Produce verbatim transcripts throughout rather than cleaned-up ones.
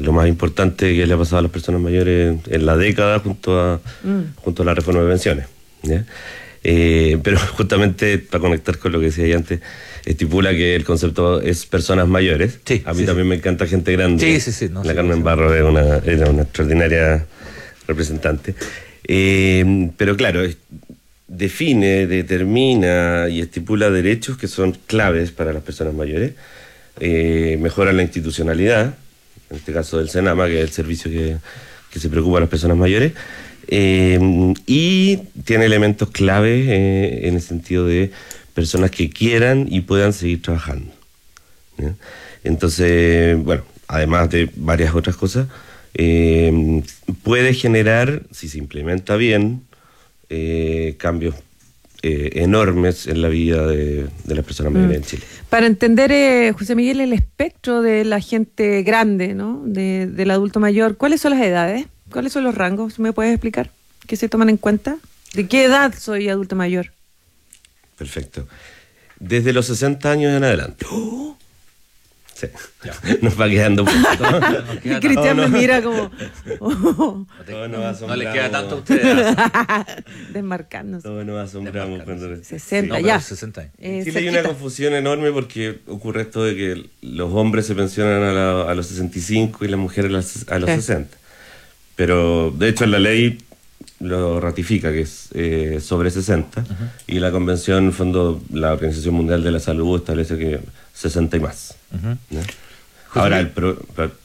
lo más importante que le ha pasado a las personas mayores en la década junto a, mm. junto a la reforma de pensiones, ¿ya? Eh, pero justamente para conectar con lo que decía ahí antes, estipula que el concepto es personas mayores. Sí, a mí sí, también sí. me encanta gente grande. Sí, sí, sí. No, la sí, Carmen sí. Barro era una, era una extraordinaria representante. Eh, pero claro, es, define, determina y estipula derechos que son claves para las personas mayores. Eh, mejora la institucionalidad, en este caso del Senama, que es el servicio que, que se preocupa a las personas mayores. Eh, y tiene elementos clave eh, en el sentido de personas que quieran y puedan seguir trabajando, ¿ya? Entonces, bueno, además de varias otras cosas, eh, puede generar, si se implementa bien, eh, cambios eh, enormes en la vida de, de las personas mayores mm. en Chile. Para entender, eh, José Miguel, el espectro de la gente grande, ¿no? De, del adulto mayor, ¿cuáles son las edades? ¿Cuáles son los rangos? ¿Me puedes explicar? ¿Qué se toman en cuenta? ¿De qué edad soy adulto mayor? Perfecto. Desde los sesenta años en adelante. ¡Oh! Sí. Nos va quedando un poquito. Y Cristian me mira como... Oh. No, no, no le queda tanto a ustedes. Desmarcarnos. No, nos asombramos cuando... sesenta, sí. ya. No, sesenta años. Eh, en Chile hay una confusión enorme porque ocurre esto de que los hombres se pensionan a, la, a los sesenta y cinco y las mujeres a los, a los sí. sesenta. Pero, de hecho, la ley lo ratifica, que es eh, sobre sesenta, uh-huh. y la convención, en el fondo, la Organización Mundial de la Salud establece que sesenta y más. Uh-huh. ¿no? Ahora, el, pro,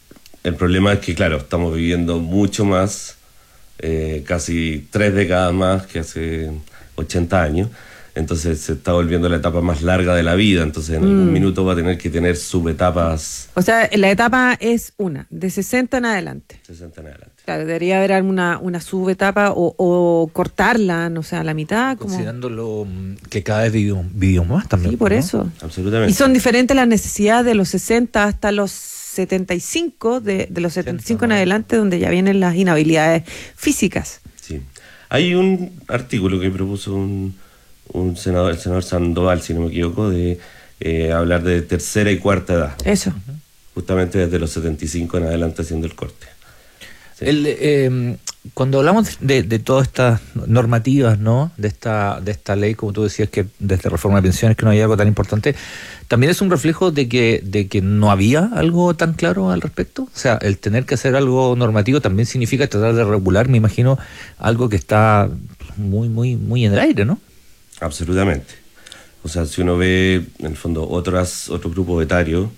el problema es que, claro, estamos viviendo mucho más, eh, casi tres décadas más que hace ochenta años, entonces se está volviendo la etapa más larga de la vida, entonces en mm. algún minuto va a tener que tener subetapas. O sea, la etapa es una, de sesenta en adelante. sesenta en adelante. Claro, debería haber una, una subetapa o, o cortarla, no sé, a la mitad. Considerando como... que cada vez vivimos, vivimos más también. Sí, por ¿no? eso. Absolutamente. Y son diferentes las necesidades de los sesenta hasta los setenta y cinco, de, de los setenta y cinco en adelante, donde ya vienen las inhabilidades físicas. Sí. Hay un artículo que propuso un... un senador, el senador Sandoval, si no me equivoco, de eh, hablar de tercera y cuarta edad. Eso. Justamente desde los setenta y cinco en adelante haciendo el corte. Sí. El, eh, cuando hablamos de, de todas estas normativas, ¿no? De esta, de esta ley, como tú decías, que desde reforma de pensiones, que no hay algo tan importante, ¿también es un reflejo de que, de que no había algo tan claro al respecto? O sea, el tener que hacer algo normativo también significa tratar de regular, me imagino, algo que está muy, muy, muy en el aire, ¿no? Absolutamente. O sea, si uno ve, en el fondo, otras, otros grupos etarios,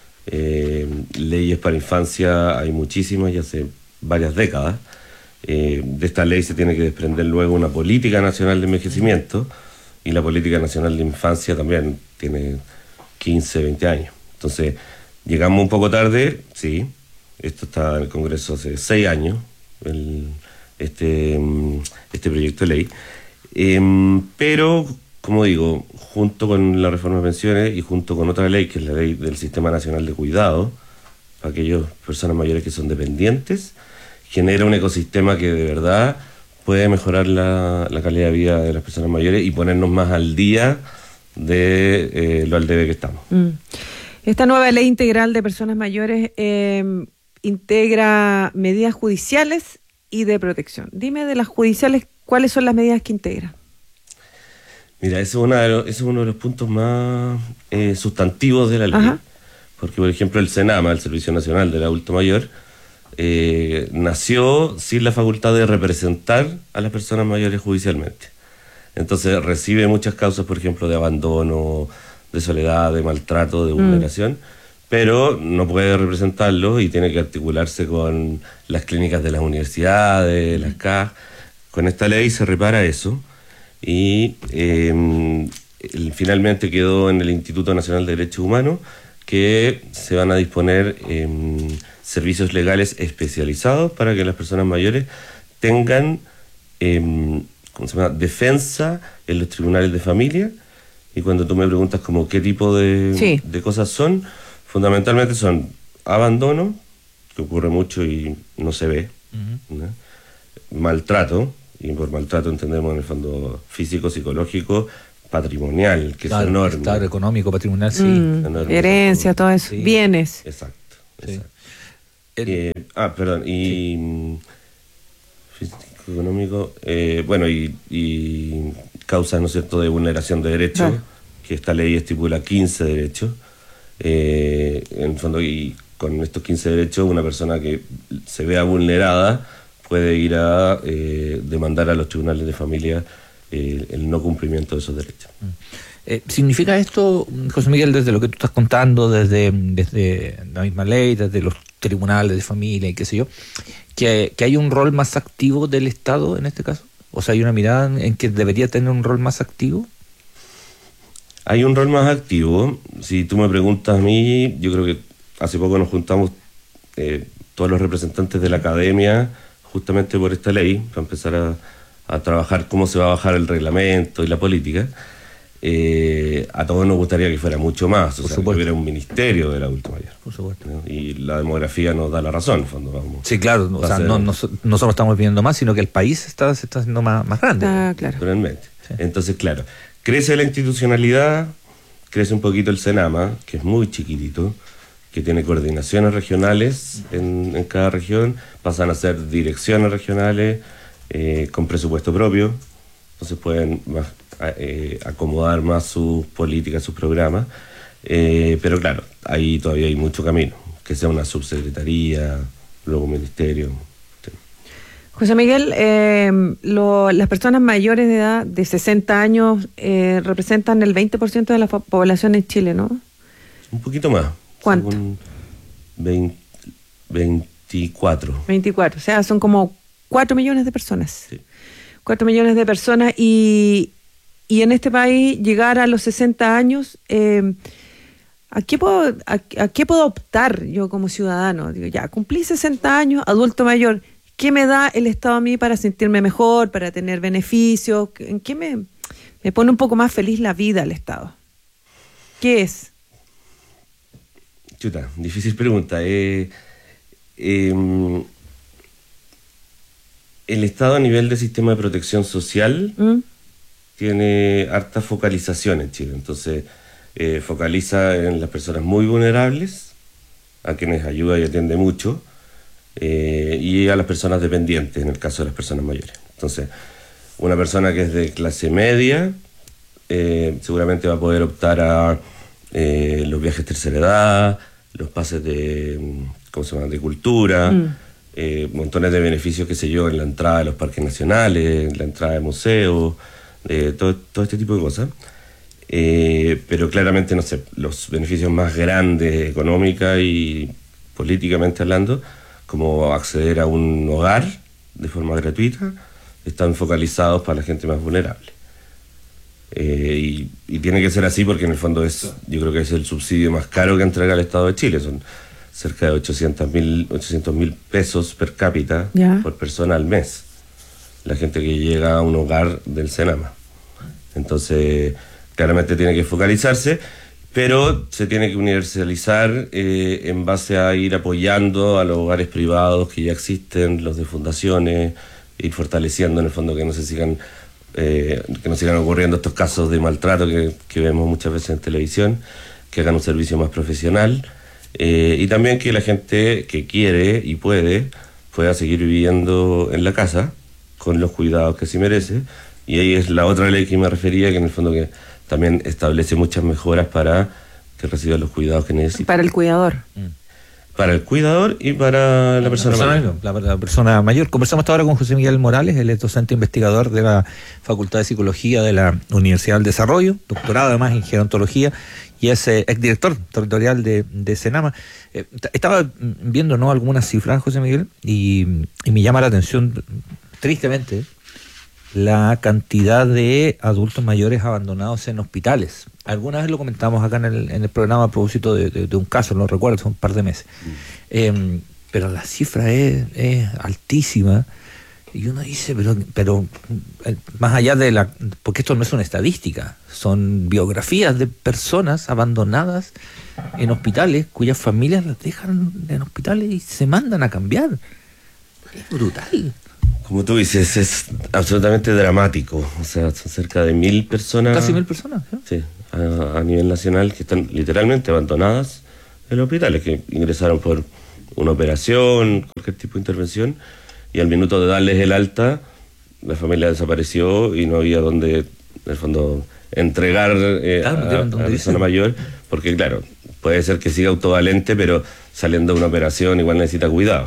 eh, leyes para infancia hay muchísimas y hace varias décadas. Eh, de esta ley se tiene que desprender luego una política nacional de envejecimiento, y la política nacional de infancia también tiene quince, veinte años. Entonces, llegamos un poco tarde, sí. Esto está en el Congreso hace seis años, el, este, este proyecto de ley. Eh, pero, como digo, junto con la reforma de pensiones y junto con otra ley, que es la ley del Sistema Nacional de Cuidado, para aquellas personas mayores que son dependientes, genera un ecosistema que de verdad puede mejorar la, la calidad de vida de las personas mayores y ponernos más al día de eh, lo al debe que estamos. Mm. Esta nueva ley integral de personas mayores eh, integra medidas judiciales y de protección. Dime de las judiciales, ¿cuáles son las medidas que integra? Mira, ese es, una de los, ese es uno de los puntos más eh, sustantivos de la ley. Ajá. Porque, por ejemplo, el Senama, el Servicio Nacional del Adulto Mayor, eh, nació sin la facultad de representar a las personas mayores judicialmente. Entonces recibe muchas causas, por ejemplo, de abandono, de soledad, de maltrato, de vulneración, mm. pero no puede representarlos y tiene que articularse con las clínicas de las universidades, las C A J. Con esta ley se repara eso y eh, finalmente quedó en el Instituto Nacional de Derechos Humanos que se van a disponer eh, servicios legales especializados para que las personas mayores tengan eh, ¿cómo se llama? defensa en los tribunales de familia. Y cuando tú me preguntas como qué tipo de, sí. de cosas son, fundamentalmente son abandono, que ocurre mucho y no se ve, uh-huh. ¿no? Maltrato, y por maltrato entendemos en el fondo físico, psicológico, patrimonial, que claro, es enorme. Claro, económico, patrimonial, sí. Mm, herencia, todo eso, sí. Bienes. Exacto, sí. exacto. El, eh, ah, perdón, y sí. Físico, económico, eh, bueno, y, y causas, ¿no es cierto?, de vulneración de derechos, claro. Que esta ley estipula quince derechos, eh, en el fondo, y con estos quince derechos, una persona que se vea vulnerada puede ir a eh, demandar a los tribunales de familia eh, el no cumplimiento de esos derechos. Eh, ¿Significa esto, José Miguel, desde lo que tú estás contando, desde, desde la misma ley, desde los tribunales de familia y qué sé yo, que, que hay un rol más activo del Estado en este caso? O sea, ¿hay una mirada en que debería tener un rol más activo? Hay un rol más activo. Si tú me preguntas a mí, yo creo que hace poco nos juntamos eh, todos los representantes de la academia justamente por esta ley, para empezar a, a trabajar cómo se va a bajar el reglamento y la política. Eh, a todos nos gustaría que fuera mucho más, o sea, que hubiera un ministerio del adulto mayor. Por supuesto. ¿No? Y la demografía nos da la razón, en fondo. Vamos, sí, claro, o sea, no, no, nosotros estamos pidiendo más, sino que el país está, se está haciendo más, más grande. Ah, claro. Realmente. Sí. Entonces, claro, crece la institucionalidad, crece un poquito el Senama, que es muy chiquitito, que tiene coordinaciones regionales en, en cada región, pasan a ser direcciones regionales eh, con presupuesto propio, entonces pueden más, eh, acomodar más sus políticas, sus programas, eh, pero claro, ahí todavía hay mucho camino, que sea una subsecretaría, luego un ministerio. Sí. José Miguel, eh, lo, las personas mayores de edad de sesenta años eh, representan el veinte por ciento de la población en Chile, ¿no? Un poquito más. ¿Cuánto? veinte, veinticuatro. veinticuatro, o sea, son como cuatro millones de personas. Sí. cuatro millones de personas y, y en este país llegar a los sesenta años, eh, ¿a, qué puedo, a, ¿a qué puedo optar yo como ciudadano? Digo, ya, cumplí sesenta años, adulto mayor, ¿qué me da el Estado a mí para sentirme mejor, para tener beneficios? ¿En qué me, me pone un poco más feliz la vida el Estado? ¿Qué es? Chuta, difícil pregunta. Eh, eh, el Estado a nivel de sistema de protección social ¿Mm? tiene harta focalización en Chile. Entonces, eh, focaliza en las personas muy vulnerables, a quienes ayuda y atiende mucho, eh, y a las personas dependientes, en el caso de las personas mayores. Entonces, una persona que es de clase media eh, seguramente va a poder optar a eh, los viajes tercera edad, los pases de, ¿cómo se llama?, de cultura, mm. eh, montones de beneficios, qué sé yo, en la entrada de los parques nacionales, en la entrada de museos, eh, todo, todo este tipo de cosas. Eh, pero claramente, no sé, los beneficios más grandes económica y políticamente hablando, como acceder a un hogar de forma gratuita, están focalizados para la gente más vulnerable. Eh, y, y tiene que ser así porque en el fondo es, yo creo que es el subsidio más caro que entrega el Estado de Chile. Son cerca de ochocientos mil pesos per cápita ¿Ya? por persona al mes, la gente que llega a un hogar del Senama. Entonces, claramente tiene que focalizarse, pero se tiene que universalizar eh, en base a ir apoyando a los hogares privados que ya existen, los de fundaciones, ir fortaleciendo en el fondo que no se sigan Eh, que no sigan ocurriendo estos casos de maltrato que, que vemos muchas veces en televisión, que hagan un servicio más profesional, eh, y también que la gente que quiere y puede pueda seguir viviendo en la casa con los cuidados que sí merece. Y ahí es la otra ley que me refería, que en el fondo que también establece muchas mejoras para que reciba los cuidados que necesita. Para el cuidador. Mm. Para el cuidador y para la persona, la persona mayor. La, la persona mayor. Conversamos ahora con José Miguel Morales, él es docente investigador de la Facultad de Psicología de la Universidad del Desarrollo, doctorado además en gerontología, y es eh, exdirector territorial de, de Senama. Eh, estaba viendo ¿no? algunas cifras, José Miguel, y, y me llama la atención, tristemente, la cantidad de adultos mayores abandonados en hospitales. Alguna vez lo comentamos acá en el, en el programa a propósito de, de, de un caso, no recuerdo, hace un par de meses. Mm. Eh, pero la cifra es, es altísima y uno dice, pero, pero más allá de la... Porque esto no es una estadística, son biografías de personas abandonadas en hospitales cuyas familias las dejan en hospitales y se mandan a cambiar. Es brutal. Como tú dices, es absolutamente dramático. O sea, son cerca de mil personas. Casi mil personas, ¿sí? Sí, a, a nivel nacional, que están literalmente abandonadas en los hospitales, que ingresaron por una operación, cualquier tipo de intervención, y al minuto de darles el alta, la familia desapareció y no había donde, en el fondo, entregar eh, claro, a, a la persona mayor, porque claro, puede ser que siga autovalente, pero saliendo de una operación igual necesita cuidado.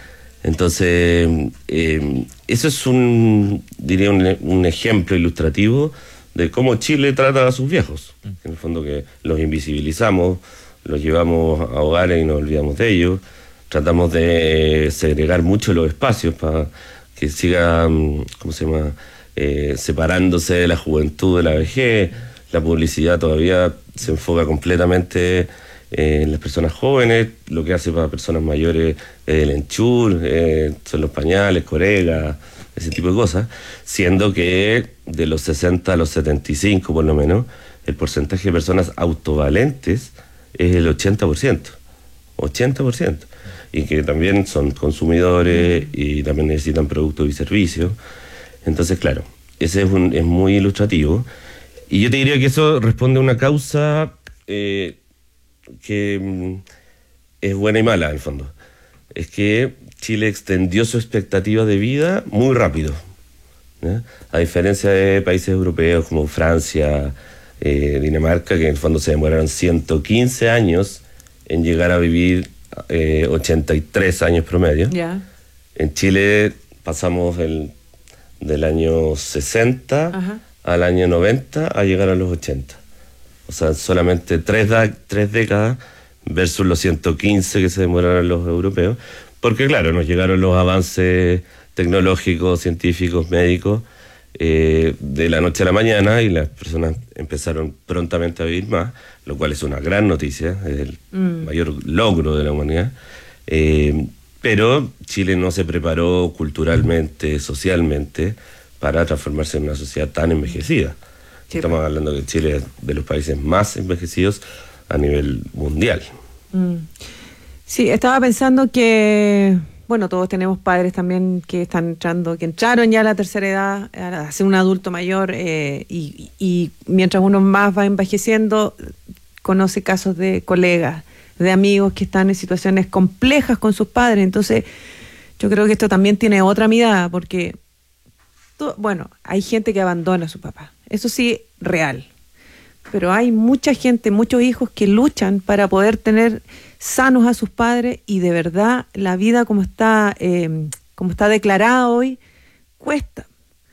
Entonces, eh, eso es un, diría, un, un ejemplo ilustrativo de cómo Chile trata a sus viejos. En el fondo que los invisibilizamos, los llevamos a hogares y nos olvidamos de ellos. Tratamos de segregar mucho los espacios para que siga, ¿cómo se llama?, eh, separándose de la juventud de la vejez. La publicidad todavía se enfoca completamente Eh, en las personas jóvenes, lo que hace para personas mayores es el enchur, eh, son los pañales, coregas, ese tipo de cosas, siendo que de los sesenta a los setenta y cinco por lo menos, el porcentaje de personas autovalentes es el ochenta por ciento, ochenta por ciento, y que también son consumidores y también necesitan productos y servicios. Entonces, claro, ese es, un, es muy ilustrativo, y yo te diría que eso responde a una causa eh, que mm, es buena y mala en el fondo. Es que Chile extendió su expectativa de vida muy rápido, ¿eh? A diferencia de países europeos como Francia, eh, Dinamarca, que en el fondo se demoraron ciento quince años en llegar a vivir eh, ochenta y tres años promedio. Yeah. En Chile pasamos el, del año sesenta Ajá. al año noventa a llegar a los ochenta. O sea, solamente tres, da, tres décadas versus los ciento quince que se demoraron los europeos, porque claro, nos llegaron los avances tecnológicos, científicos, médicos, eh, de la noche a la mañana, y las personas empezaron prontamente a vivir más, lo cual es una gran noticia, es el mm. mayor logro de la humanidad. Eh, pero Chile no se preparó culturalmente, socialmente, para transformarse en una sociedad tan envejecida. Estamos hablando de Chile es de los países más envejecidos a nivel mundial. Mm. Sí, estaba pensando que, bueno, todos tenemos padres también que están entrando, que entraron ya a la tercera edad, a ser un adulto mayor, eh, y, y mientras uno más va envejeciendo, conoce casos de colegas, de amigos que están en situaciones complejas con sus padres. Entonces, yo creo que esto también tiene otra mirada, porque, todo, bueno, hay gente que abandona a su papá. Eso sí, real. Pero hay mucha gente, muchos hijos que luchan para poder tener sanos a sus padres, y de verdad la vida como está, eh, como está declarada hoy, cuesta.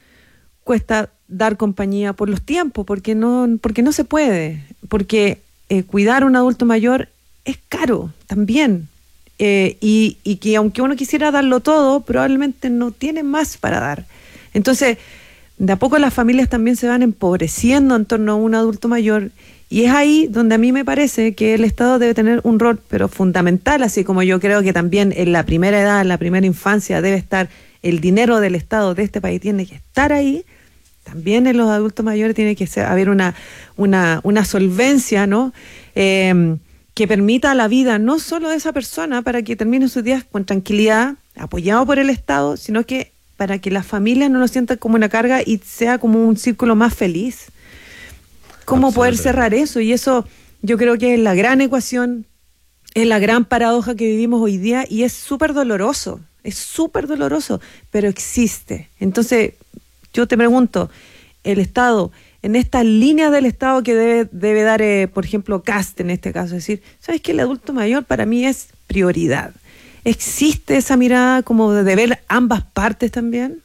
Cuesta dar compañía por los tiempos, porque no, porque no se puede. Porque eh, cuidar a un adulto mayor es caro también. Eh, y, y que aunque uno quisiera darlo todo, probablemente no tiene más para dar. Entonces, de a poco las familias también se van empobreciendo en torno a un adulto mayor, y es ahí donde a mí me parece que el Estado debe tener un rol, pero fundamental, así como yo creo que también en la primera edad, en la primera infancia debe estar el dinero del Estado de este país, tiene que estar ahí. También en los adultos mayores tiene que ser, haber una, una, una solvencia, ¿no? Eh, que permita la vida no solo de esa persona para que termine sus días con tranquilidad, apoyado por el Estado, sino que para que las familias no lo sientan como una carga y sea como un círculo más feliz. ¿Cómo poder cerrar eso? Y eso yo creo que es la gran ecuación, es la gran paradoja que vivimos hoy día, y es súper doloroso, es súper doloroso, pero existe. Entonces, yo te pregunto, el Estado, en esta línea del Estado que debe, debe dar, eh, por ejemplo, Kast en este caso, es decir, ¿sabes qué? El adulto mayor para mí es prioridad. ¿Existe esa mirada como de ver ambas partes también?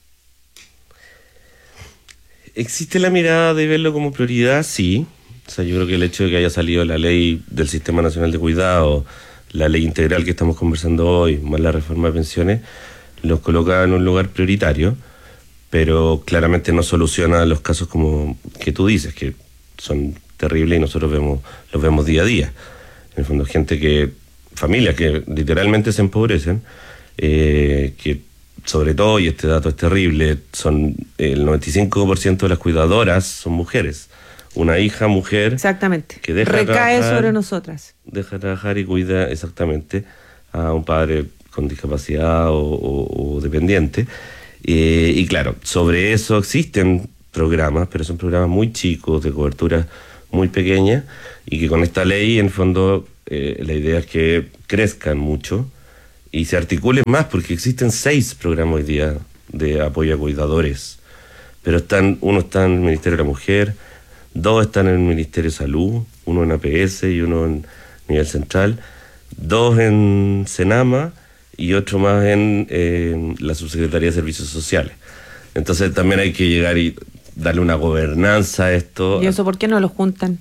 ¿Existe la mirada de verlo como prioridad? Sí. O sea, yo creo que el hecho de que haya salido la ley del Sistema Nacional de Cuidado, la ley integral que estamos conversando hoy, más la reforma de pensiones, los coloca en un lugar prioritario, pero claramente no soluciona los casos como que tú dices, que son terribles y nosotros vemos los vemos día a día. En el fondo, gente que... familias que literalmente se empobrecen, eh, que sobre todo, y este dato es terrible, son el noventa y cinco por ciento de las cuidadoras son mujeres. Una hija mujer exactamente que deja recae trabajar, sobre nosotras. Deja trabajar y cuida exactamente a un padre con discapacidad o, o, o dependiente. Eh, y claro, sobre eso existen programas, pero son programas muy chicos, de cobertura muy pequeña, y que con esta ley en el fondo eh, la idea es que crezcan mucho y se articulen más, porque existen seis programas hoy día de apoyo a cuidadores, pero están, uno está en el Ministerio de la Mujer, dos están en el Ministerio de Salud, uno en A P S y uno en nivel central, dos en Senama y otro más en, en la Subsecretaría de Servicios Sociales. Entonces también hay que llegar y darle una gobernanza a esto. ¿Y eso por qué no lo juntan?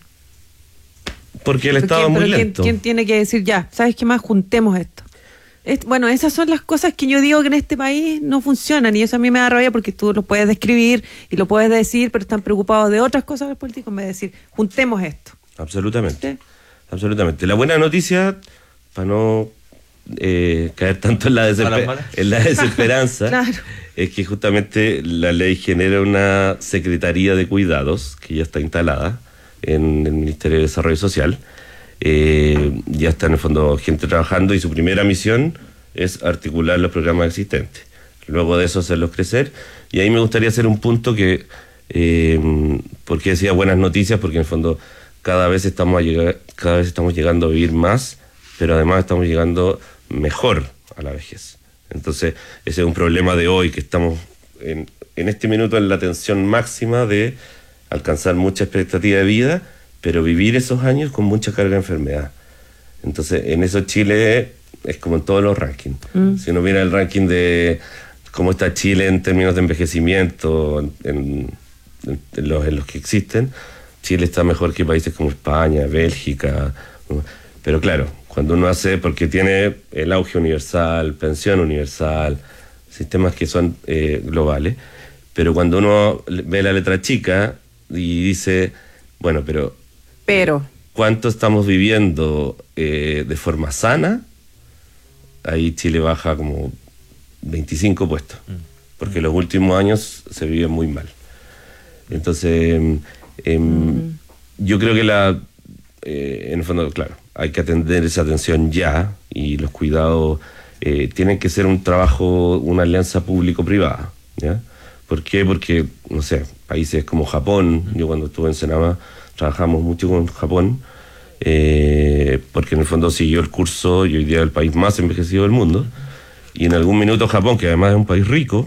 Porque el Estado es muy lento. ¿quién, ¿Quién tiene que decir, ya, ¿sabes qué más? Juntemos esto. Es, bueno, esas son las cosas que yo digo que en este país no funcionan, y eso a mí me da rabia, porque tú lo puedes describir y lo puedes decir, pero están preocupados de otras cosas los políticos en vez de decir, juntemos esto. Absolutamente. ¿Sí? Absolutamente. La buena noticia, para no eh, caer tanto en la, desesper en la desesperanza, claro, es que justamente la ley genera una Secretaría de Cuidados, que ya está instalada en el Ministerio de Desarrollo Social. Eh, ya está en el fondo gente trabajando, y su primera misión es articular los programas existentes. Luego de eso hacerlos crecer, y ahí me gustaría hacer un punto que, eh, porque decía buenas noticias, porque en el fondo cada vez estamos a llegar, cada vez estamos llegando a vivir más, pero además estamos llegando mejor a la vejez. Entonces ese es un problema de hoy, que estamos en, en este minuto en la tensión máxima de alcanzar mucha expectativa de vida, pero vivir esos años con mucha carga de enfermedad. Entonces, en eso Chile es como en todos los rankings. Mm. Si uno mira el ranking de cómo está Chile en términos de envejecimiento, en, en, en, los, en los que existen, Chile está mejor que países como España, Bélgica. Pero claro, cuando uno hace, porque tiene el auge universal, pensión universal, sistemas que son eh, globales, pero cuando uno ve la letra chica y dice, bueno, pero... Pero... ¿cuánto estamos viviendo eh, de forma sana? Ahí Chile baja como veinticinco puestos, mm. porque mm. los últimos años se vive muy mal. Entonces, eh, mm. yo creo que la... Eh, en el fondo, claro, hay que atender esa atención ya, y los cuidados eh, tienen que ser un trabajo, una alianza público-privada, ¿ya? ¿Por qué? Porque, no sé, países como Japón, yo cuando estuve en Senama trabajamos mucho con Japón, eh, porque en el fondo siguió el curso y hoy día es el país más envejecido del mundo, y en algún minuto Japón, que además es un país rico,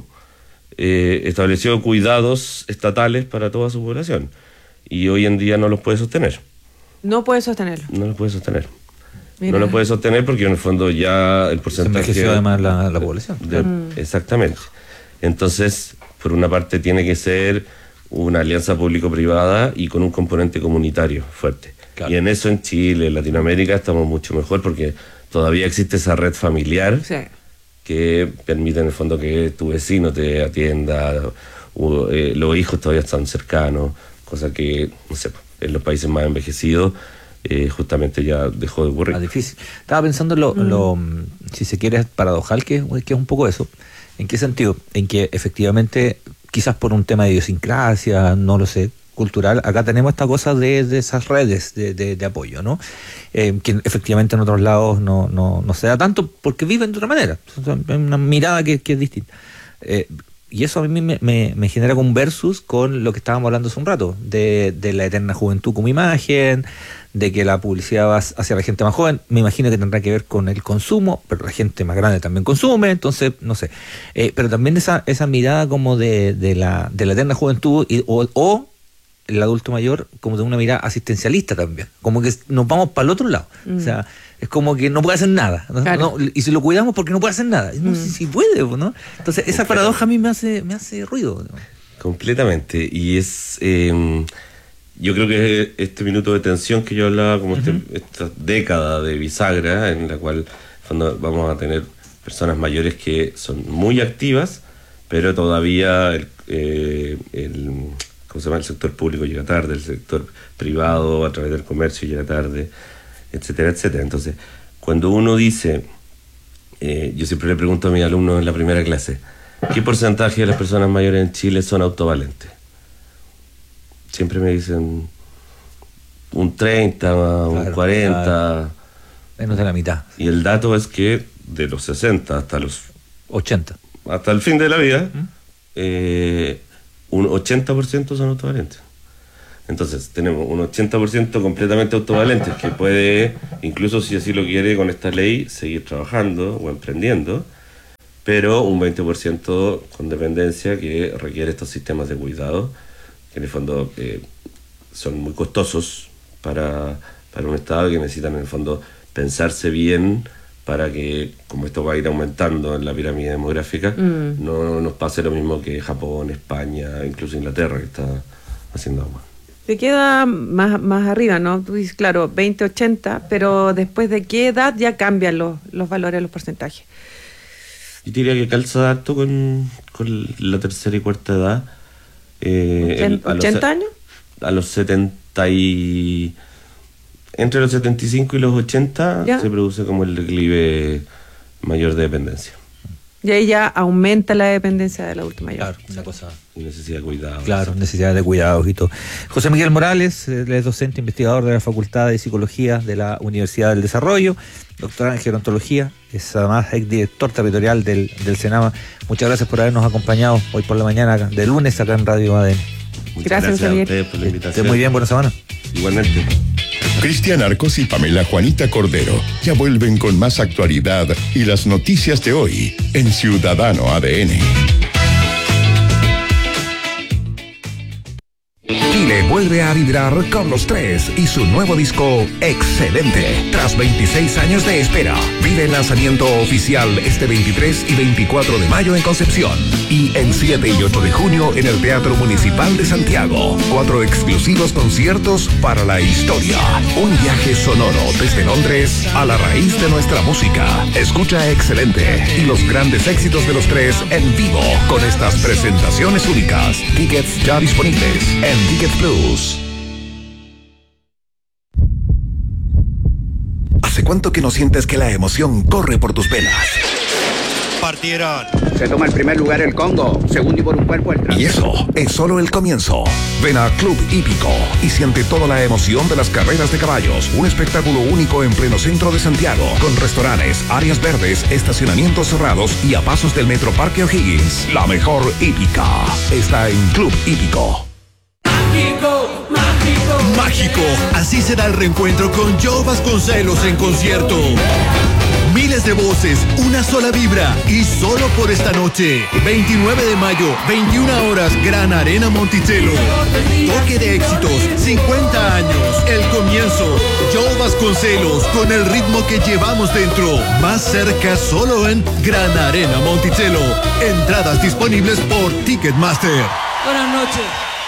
eh, estableció cuidados estatales para toda su población, y hoy en día no los puede sostener. No puede sostenerlo. No lo puede sostener. Mira. No lo puede sostener porque en el fondo ya el porcentaje... Se envejeció además la, la población. De, mm. Exactamente. Entonces, por una parte tiene que ser una alianza público-privada y con un componente comunitario fuerte. Claro. Y en eso en Chile, en Latinoamérica, estamos mucho mejor, porque todavía existe esa red familiar, sí, que permite en el fondo que tu vecino te atienda, o, eh, los hijos todavía están cercanos, cosa que, no sé, en los países más envejecidos eh, justamente ya dejó de ocurrir. Ah, difícil. Estaba pensando en lo, mm. lo, si se quiere, paradojal, que, que es un poco eso. ¿En qué sentido? En que efectivamente, quizás por un tema de idiosincrasia, no lo sé, cultural, acá tenemos esta cosa de, de esas redes de, de, de apoyo, ¿no? Eh, que efectivamente en otros lados no, no, no se da tanto, porque viven de otra manera. Es una mirada que, que es distinta. Eh, y eso a mí me, me, me genera un versus con lo que estábamos hablando hace un rato, de, de la eterna juventud como imagen, de que la publicidad va hacia la gente más joven. Me imagino que tendrá que ver con el consumo, pero la gente más grande también consume, entonces, no sé. Eh, pero también esa, esa mirada como de, de, la, de la eterna juventud, y, o, o el adulto mayor como de una mirada asistencialista también, como que nos vamos para el otro lado. Mm. O sea, es como que no puede hacer nada, ¿no? Claro. No, y si lo cuidamos porque no puede hacer nada, no sé mm. si, si puede, ¿no? Entonces esa paradoja a mí me hace me hace ruido, ¿no? Completamente. Y es eh, yo creo que este minuto de tensión que yo hablaba, como uh-huh. este, esta década de bisagra en la cual cuando vamos a tener personas mayores que son muy activas, pero todavía el, eh, el ¿cómo se llama? El sector público llega tarde, el sector privado a través del comercio llega tarde, etcétera, etcétera. Entonces, cuando uno dice, eh, yo siempre le pregunto a mis alumnos en la primera clase, ¿qué porcentaje de las personas mayores en Chile son autovalentes? Siempre me dicen un treinta, claro, un cuarenta. Claro. Menos de la mitad. Y el dato es que de los sesenta hasta los ochenta, hasta el fin de la vida, ¿Mm? eh, un ochenta por ciento son autovalentes. Entonces tenemos un ochenta por ciento completamente autovalentes que puede, incluso si así lo quiere con esta ley, seguir trabajando o emprendiendo, pero un veinte por ciento con dependencia que requiere estos sistemas de cuidado, que en el fondo eh, son muy costosos para, para un Estado, que necesitan en el fondo pensarse bien para que, como esto va a ir aumentando en la pirámide demográfica, mm. no nos pase lo mismo que Japón, España, incluso Inglaterra, que está haciendo agua. ¿De qué edad más, más arriba, no? Tú dices, claro, veinte, ochenta, pero después de qué edad ya cambian los, los valores, los porcentajes. Yo diría que calza harto con, con la tercera y cuarta edad. Eh, el, a ¿ochenta los, años? A los setenta y... Entre los setenta y cinco y los ochenta ¿ya? Se produce como el declive mayor de dependencia. Y ahí ya aumenta la dependencia del adulto mayor. Claro, una cosa. Y necesidad de cuidados. Claro, necesidad de cuidados y todo. José Miguel Morales, él es docente investigador de la Facultad de Psicología de la Universidad del Desarrollo, doctorado en gerontología, es además exdirector territorial del, del Senama. Muchas gracias por habernos acompañado hoy por la mañana, de lunes, acá en Radio A D N. Muchas gracias, gracias a ustedes por la invitación. Esté muy bien, buena semana. Igualmente. Cristian Arcos y Pamela Juanita Cordero ya vuelven con más actualidad y las noticias de hoy en Ciudadano A D N. Chile vuelve a vibrar con Los Tres y su nuevo disco Excelente. Tras veintiséis años de espera, vive el lanzamiento oficial este veintitrés y veinticuatro de mayo en Concepción y el siete y ocho de junio en el Teatro Municipal de Santiago. Cuatro exclusivos conciertos para la historia. Un viaje sonoro desde Londres a la raíz de nuestra música. Escucha Excelente y los grandes éxitos de Los Tres en vivo con estas presentaciones únicas. Tickets ya disponibles en Ticket Plus. ¿Hace cuánto que no sientes que la emoción corre por tus venas? Partieron. Se toma el primer lugar el Congo, segundo y por un cuerpo el tras. Y eso es solo el comienzo. Ven a Club Hípico y siente toda la emoción de las carreras de caballos. Un espectáculo único en pleno centro de Santiago, con restaurantes, áreas verdes, estacionamientos cerrados y a pasos del Metro Parque O'Higgins. La mejor hípica está en Club Hípico. Mágico, mágico, mágico. Así será el reencuentro con Joe Vasconcelos en concierto. Miles de voces, una sola vibra y solo por esta noche. veintinueve de mayo, veintiuna horas, Gran Arena Monticello. Toque de éxitos, cincuenta años, el comienzo. Joe Vasconcelos con el ritmo que llevamos dentro. Más cerca solo en Gran Arena Monticello. Entradas disponibles por Ticketmaster. Buenas noches.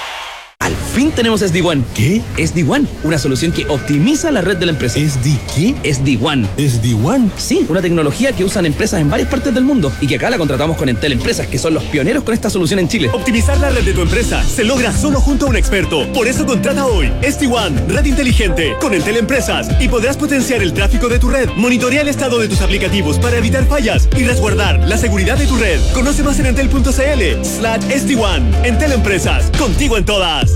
Al fin tenemos S D One. ¿Qué? S D One, una solución que optimiza la red de la empresa. ¿S D qué? S D One. ¿S D One? Sí, una tecnología que usan empresas en varias partes del mundo y que acá la contratamos con Entel Empresas, que son los pioneros con esta solución en Chile. Optimizar la red de tu empresa se logra solo junto a un experto. Por eso contrata hoy S D One, red inteligente, con Entel Empresas, y podrás potenciar el tráfico de tu red, monitorear el estado de tus aplicativos para evitar fallas y resguardar la seguridad de tu red. Conoce más en entel.cl slash S D One. Entel Empresas, contigo en todas.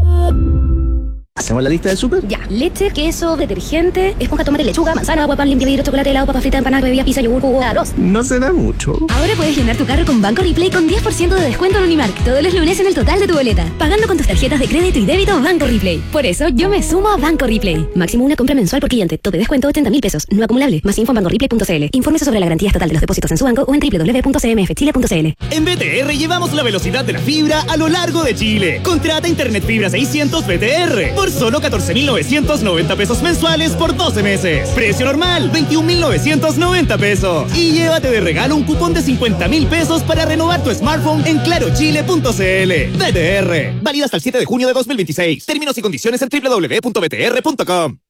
¿Hacemos la lista del súper? Ya. Leche, queso, detergente, esponja, tomate, lechuga, manzana, agua, pan, limpia vidrio, chocolate, helado, papa frita, empanada, bebida, pizza, yogur, jugo, arroz. No se da mucho. Ahora puedes llenar tu carro con Banco Replay con diez por ciento de descuento en Unimark todos los lunes en el total de tu boleta, pagando con tus tarjetas de crédito y débito Banco Replay. Por eso yo me sumo a Banco Replay. Máximo una compra mensual por cliente. Tope descuento ochenta mil pesos. No acumulable. Más info en banco replay punto c l. Infórmese sobre la garantía estatal de los depósitos en su banco o en doble u doble u doble u punto c m f chile punto c l. En B T R llevamos la velocidad de la fibra a lo largo de Chile. Contrata Internet Fibra seiscientos B T R por solo catorce mil novecientos noventa pesos mensuales por doce meses. Precio normal, veintiún mil novecientos noventa pesos. Y llévate de regalo un cupón de cincuenta mil pesos para renovar tu smartphone en claro chile punto c l. B T R. Válido hasta el siete de junio de dos mil veintiséis. Términos y condiciones en doble u doble u doble u punto b t r punto com.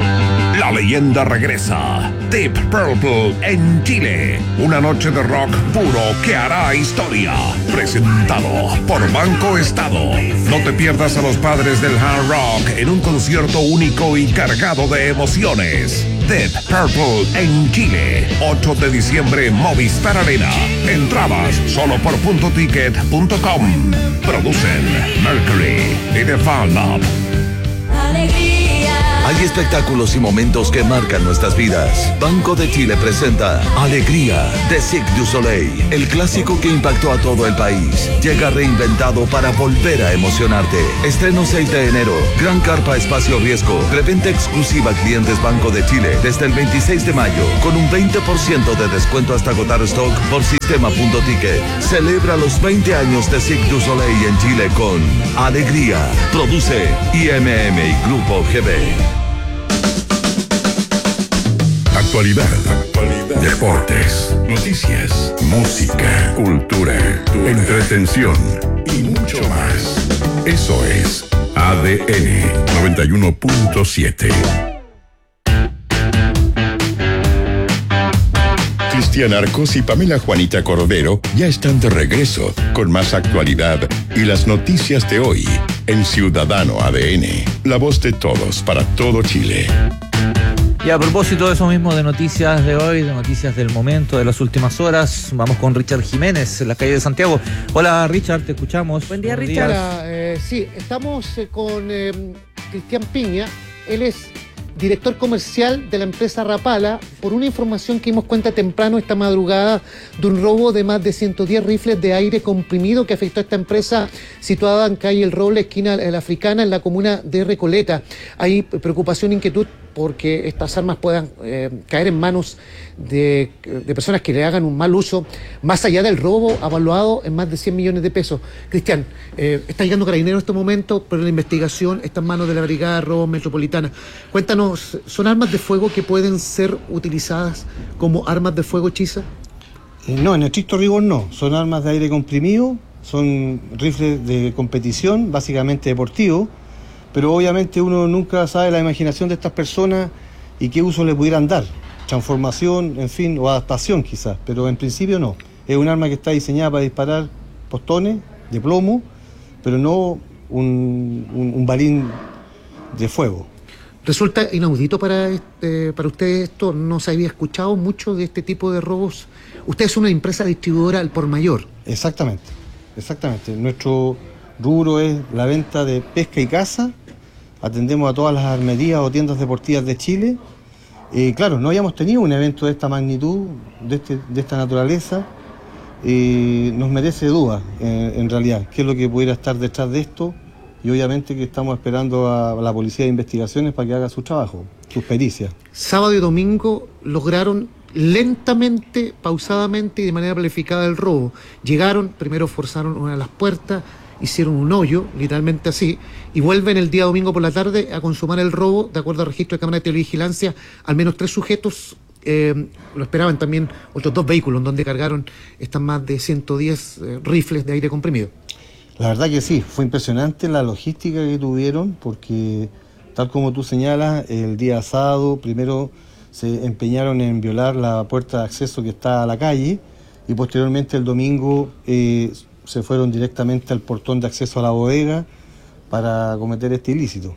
La leyenda regresa. Deep Purple en Chile. Una noche de rock puro que hará historia. Presentado por Banco Estado. No te pierdas a los padres del hard rock en un concierto único y cargado de emociones. Deep Purple en Chile. ocho de diciembre, Movistar Arena. Entradas solo por punto ticket punto com. Producen Mercury y The Fan Lab. Alegría. Hay espectáculos y momentos que marcan nuestras vidas. Banco de Chile presenta Alegría de Cirque du Soleil, el clásico que impactó a todo el país. Llega reinventado para volver a emocionarte. Estreno seis de enero. Gran carpa espacio riesgo. Preventa exclusiva a clientes Banco de Chile desde el veintiséis de mayo con un veinte por ciento de descuento hasta agotar stock por sistema.ticket. Celebra los veinte años de Cirque du Soleil en Chile con Alegría. Produce I M M y Grupo G B. Actualidad, actualidad, deportes, noticias, música, cultura, entretención y mucho más. Eso es A D N noventa y uno punto siete. Cristian Arcos y Pamela Juanita Cordero ya están de regreso con más actualidad y las noticias de hoy en Ciudadano A D N, la voz de todos para todo Chile. Y a propósito de eso mismo, de noticias de hoy, de noticias del momento, de las últimas horas, vamos con Richard Jiménez, en la calle de Santiago. Hola Richard, te escuchamos. Buen día, Buenos Richard. días. Hola, eh, sí, estamos eh, con eh, Cristian Piña. Él es director comercial de la empresa Rapala, por una información que dimos cuenta temprano esta madrugada de un robo de más de ciento diez rifles de aire comprimido que afectó a esta empresa situada en calle El Roble, esquina La Africana, en la comuna de Recoleta. Hay preocupación e inquietud porque estas armas puedan eh, caer en manos de, de personas que le hagan un mal uso, más allá del robo avaluado en más de cien millones de pesos. Cristian, eh, está llegando Carabineros en este momento, pero la investigación está en manos de la Brigada de Robos Metropolitana. Cuéntanos, ¿son armas de fuego que pueden ser utilizadas como armas de fuego hechiza? Eh, no, en estricto rigor no. Son armas de aire comprimido, son rifles de competición, básicamente deportivos, pero obviamente uno nunca sabe la imaginación de estas personas y qué uso le pudieran dar. Transformación, en fin, o adaptación quizás, pero en principio no. Es un arma que está diseñada para disparar postones de plomo, pero no un, un, un balín de fuego. Resulta inaudito para, este, para ustedes esto, no se había escuchado mucho de este tipo de robos. Usted es una empresa distribuidora al por mayor. Exactamente, exactamente. Nuestro rubro es la venta de pesca y caza, atendemos a todas las armerías o tiendas deportivas de Chile. Eh, claro, no habíamos tenido un evento de esta magnitud, de, este, de esta naturaleza. Eh, nos merece duda, eh, en realidad, qué es lo que pudiera estar detrás de esto. Y obviamente que estamos esperando a la Policía de Investigaciones para que haga su trabajo, sus pericias. Sábado y domingo lograron lentamente, pausadamente y de manera planificada el robo. Llegaron, primero forzaron una de las puertas, hicieron un hoyo, literalmente así, y vuelven el día domingo por la tarde a consumar el robo. De acuerdo al registro de cámara de televigilancia, al menos tres sujetos eh, lo esperaban también otros dos vehículos donde cargaron estas más de ciento diez eh, rifles de aire comprimido. La verdad que sí, fue impresionante la logística que tuvieron, porque tal como tú señalas, el día sábado primero se empeñaron en violar la puerta de acceso que está a la calle y posteriormente el domingo eh, se fueron directamente al portón de acceso a la bodega para cometer este ilícito.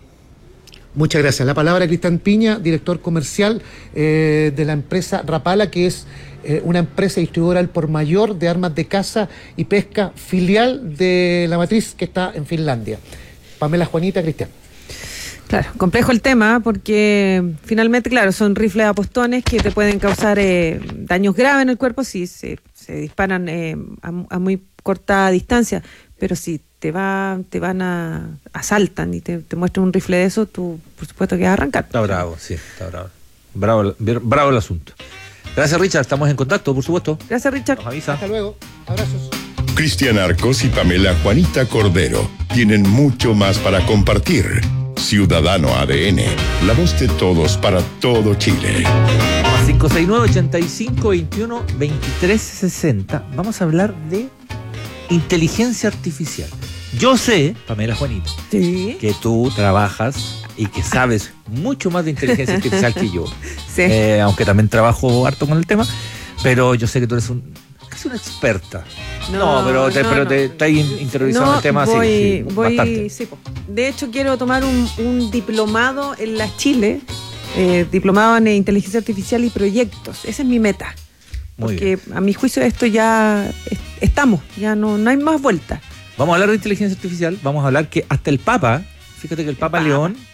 Muchas gracias. La palabra de Cristian Piña, director comercial eh, de la empresa Rapala, que es eh, una empresa distribuidora al por mayor de armas de caza y pesca, filial de la matriz que está en Finlandia. Pamela Juanita, Cristian. Claro, complejo el tema porque finalmente, claro, son rifles a postones que te pueden causar eh, daños graves en el cuerpo si se, se disparan eh, a, a muy corta distancia, pero si te va, te van a asaltan y te, te muestran un rifle de eso, tú por supuesto que vas a arrancar. Está bravo, sí, está bravo. Bravo, bravo el asunto. Gracias, Richard, estamos en contacto, por supuesto. Gracias, Richard. Nos avisa. Hasta luego, abrazos. Cristian Arcos y Pamela Juanita Cordero tienen mucho más para compartir. Ciudadano A D N, la voz de todos para todo Chile. cinco seis nueve, ochenta y cinco, veintiuno, veintitrés, sesenta. Vamos a hablar de inteligencia artificial. Yo sé, Pamela Juanita, ¿sí?, que tú trabajas y que sabes mucho más de inteligencia artificial que yo. Sí. Eh, aunque también trabajo harto con el tema, pero yo sé que tú eres un, casi una experta. No, no pero te, no, pero no. te estás interiorizando No, el tema voy, sí, sí, voy, bastante. sí, po. De hecho, quiero tomar un, un diplomado en la Chile, eh, diplomado en inteligencia artificial y proyectos. Esa es mi meta. Muy Porque bien. a mi juicio esto ya es, estamos, ya no, no hay más vuelta. Vamos a hablar de inteligencia artificial, vamos a hablar que hasta el Papa, fíjate que el Papa, Papa. León